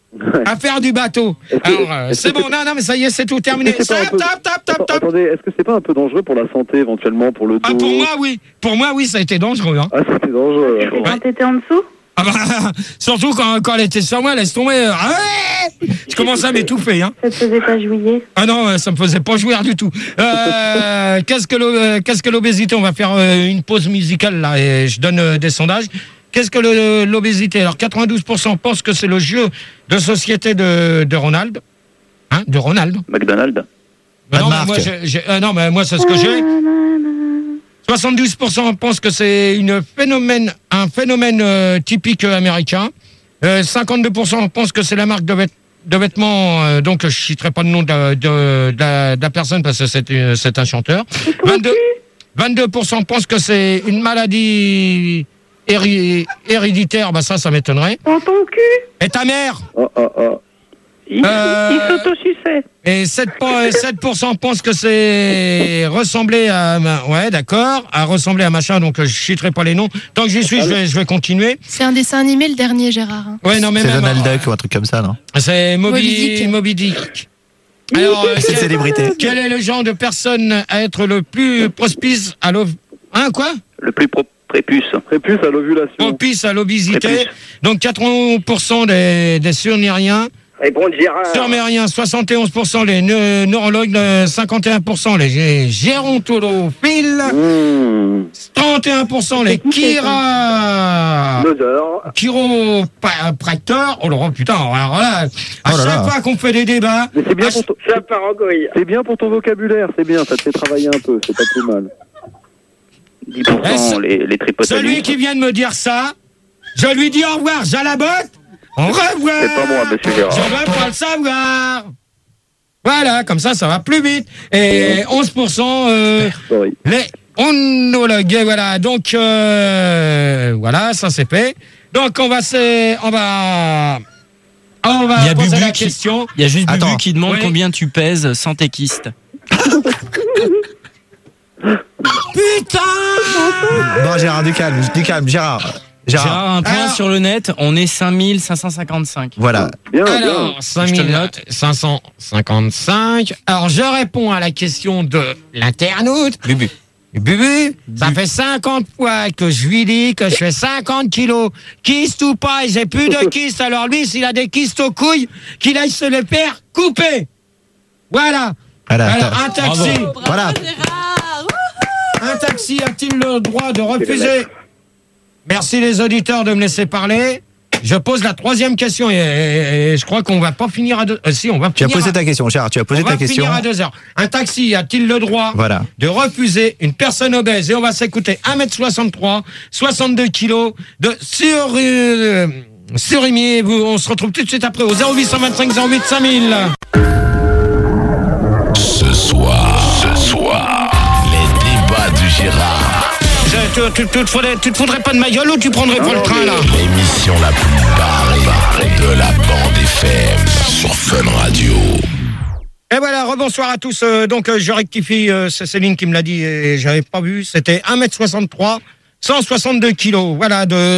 à faire du bateau. Est-ce que- Alors, euh, est-ce c'est que bon, non, non, mais ça y est, c'est tout terminé. Est-ce que c'est pas un Tap, peu- tap, tap, tap, Attends, tap. Attendez, est-ce que c'est pas un peu dangereux pour la santé éventuellement, pour le dos? Ah, pour moi, oui. Pour moi, oui, ça a été dangereux. Hein. Ah, c'était dangereux. ouais. Quand t'étais en dessous? Ah bah, surtout quand, quand elle était sur moi, laisse tomber. euh, Ah ouais, je commençais à m'étouffer. Hein. Ça te faisait pas jouir? Ah non, euh, ça me faisait pas jouir du tout. Euh, qu'est-ce que l'o- euh, qu'est-ce que l'obésité? On va faire euh, une pause musicale là et je donne euh, des sondages. Qu'est-ce que le- l'obésité? Alors quatre-vingt-douze pour cent pensent que c'est le jeu de société de, de Ronald. Hein, de Ronald. McDonald's. Mais Pas non, de mais moi, marque. j'ai- j'ai- euh, non, mais moi c'est ce que j'ai. soixante-douze pour cent pensent que c'est une phénomène, un phénomène euh, typique euh, américain. Euh, cinquante-deux pour cent pensent que c'est la marque de, vêt- de vêtements. euh, donc, je ne citerai pas le nom de, de- de la, de la personne parce que c'est, euh, c'est un chanteur. vingt-deux, vingt-deux pour cent pensent que c'est une maladie héri- héréditaire. Bah ça, ça m'étonnerait. Dans ton cul? Et ta mère? Oh, oh, oh. Il, Euh, il s'autosuçait. Et sept pour cent, sept pour cent pensent que c'est ressembler à... Ouais, d'accord, à ressembler à machin, donc euh, je citerai pas les noms. Tant que j'y suis, je vais, je vais continuer. C'est un dessin animé, le dernier, Gérard. hein. Ouais, non, mais C'est même... Donald Duck ou un truc comme ça, non? C'est Moby, Moby Dick. Moby Dick. Alors, euh, C'est une quel, célébrité. quel est le genre de personne à être le plus propice à l'ov... Hein, quoi? Le plus pro- prépuce. Prépuce à l'ovulation. Propice à l'obésité. Prépuce. Donc quatre-vingts pour cent des, des surnériens. Réponds Gérard. Surmériens, soixante et onze pour cent les neu- neurologues, euh, cinquante et un pour cent les gé- gérontophiles, Mmh. trente et un pour cent les chira... L'odeur. chiropracteurs. Oh là, putain, alors là, à Oh là chaque là. fois qu'on fait des débats, Mais c'est bien à pour ton, Ça part en couille. c'est bien pour ton vocabulaire, c'est bien, ça te fait travailler un peu, c'est pas plus mal. dix pour Eh, cent ce- les, les tripotalus. celui qui vient de me dire ça, je lui dis au revoir, Jalabotte, au revoir. C'est pas moi, monsieur Gérard. Je veux pas le savoir. Voilà, comme ça, ça va plus vite. Et onze pour cent euh, Sorry. les onologues. Et voilà, donc euh, voilà, ça c'est fait. Donc on va se, on va, on va Il y a poser Bubu la qui- question. Il y a juste Bubu Attends. qui demande Oui. combien tu pèses sans tes kystes. Putain. Non, Gérard, du calme, du calme, Gérard. Gérard. Gérard, un point Alors- sur le net, on est cinq mille cinq cent cinquante-cinq. Voilà. Bien, bien. Alors, cinq mille cinq cent cinquante-cinq. Alors, je réponds à la question de l'internaute. Bubu. Bubu, ça fait cinquante fois que je lui dis que je fais cinquante kilos. Kyste ou pas, et j'ai plus de kyste. Alors lui, s'il a des kystes aux couilles, qu'il aille se les faire couper. Voilà. Voilà, Alors, t'as- un taxi. Bravo. Voilà. Un taxi a-t-il le droit de refuser? Merci les auditeurs de me laisser parler. Je pose la troisième question et, et- et je crois qu'on va pas finir à deux. euh, si, on va Tu as finir posé à- ta question, Gérard, tu as posé on ta va question. finir à deux heures. Un taxi a-t-il le droit Voilà. de refuser une personne obèse? Et on va s'écouter un mètre soixante-trois, soixante-deux kilos de sur, euh, surimier. Vous- On se retrouve tout de suite après au zéro huit cent vingt-cinq zéro huit cinq mille. Ce soir, ce soir, Gérard. Tu, tu, tu, te faudrais, tu te foudrais pas de ma gueule ou tu prendrais pas le train là? L'émission la plus barrée de la bande F M sur Fun Radio. Et voilà, rebonsoir à tous. Euh, donc euh, je rectifie, euh, c'est Céline qui me l'a dit et j'avais pas vu. C'était un mètre soixante-trois, cent soixante-deux kilos. Voilà, de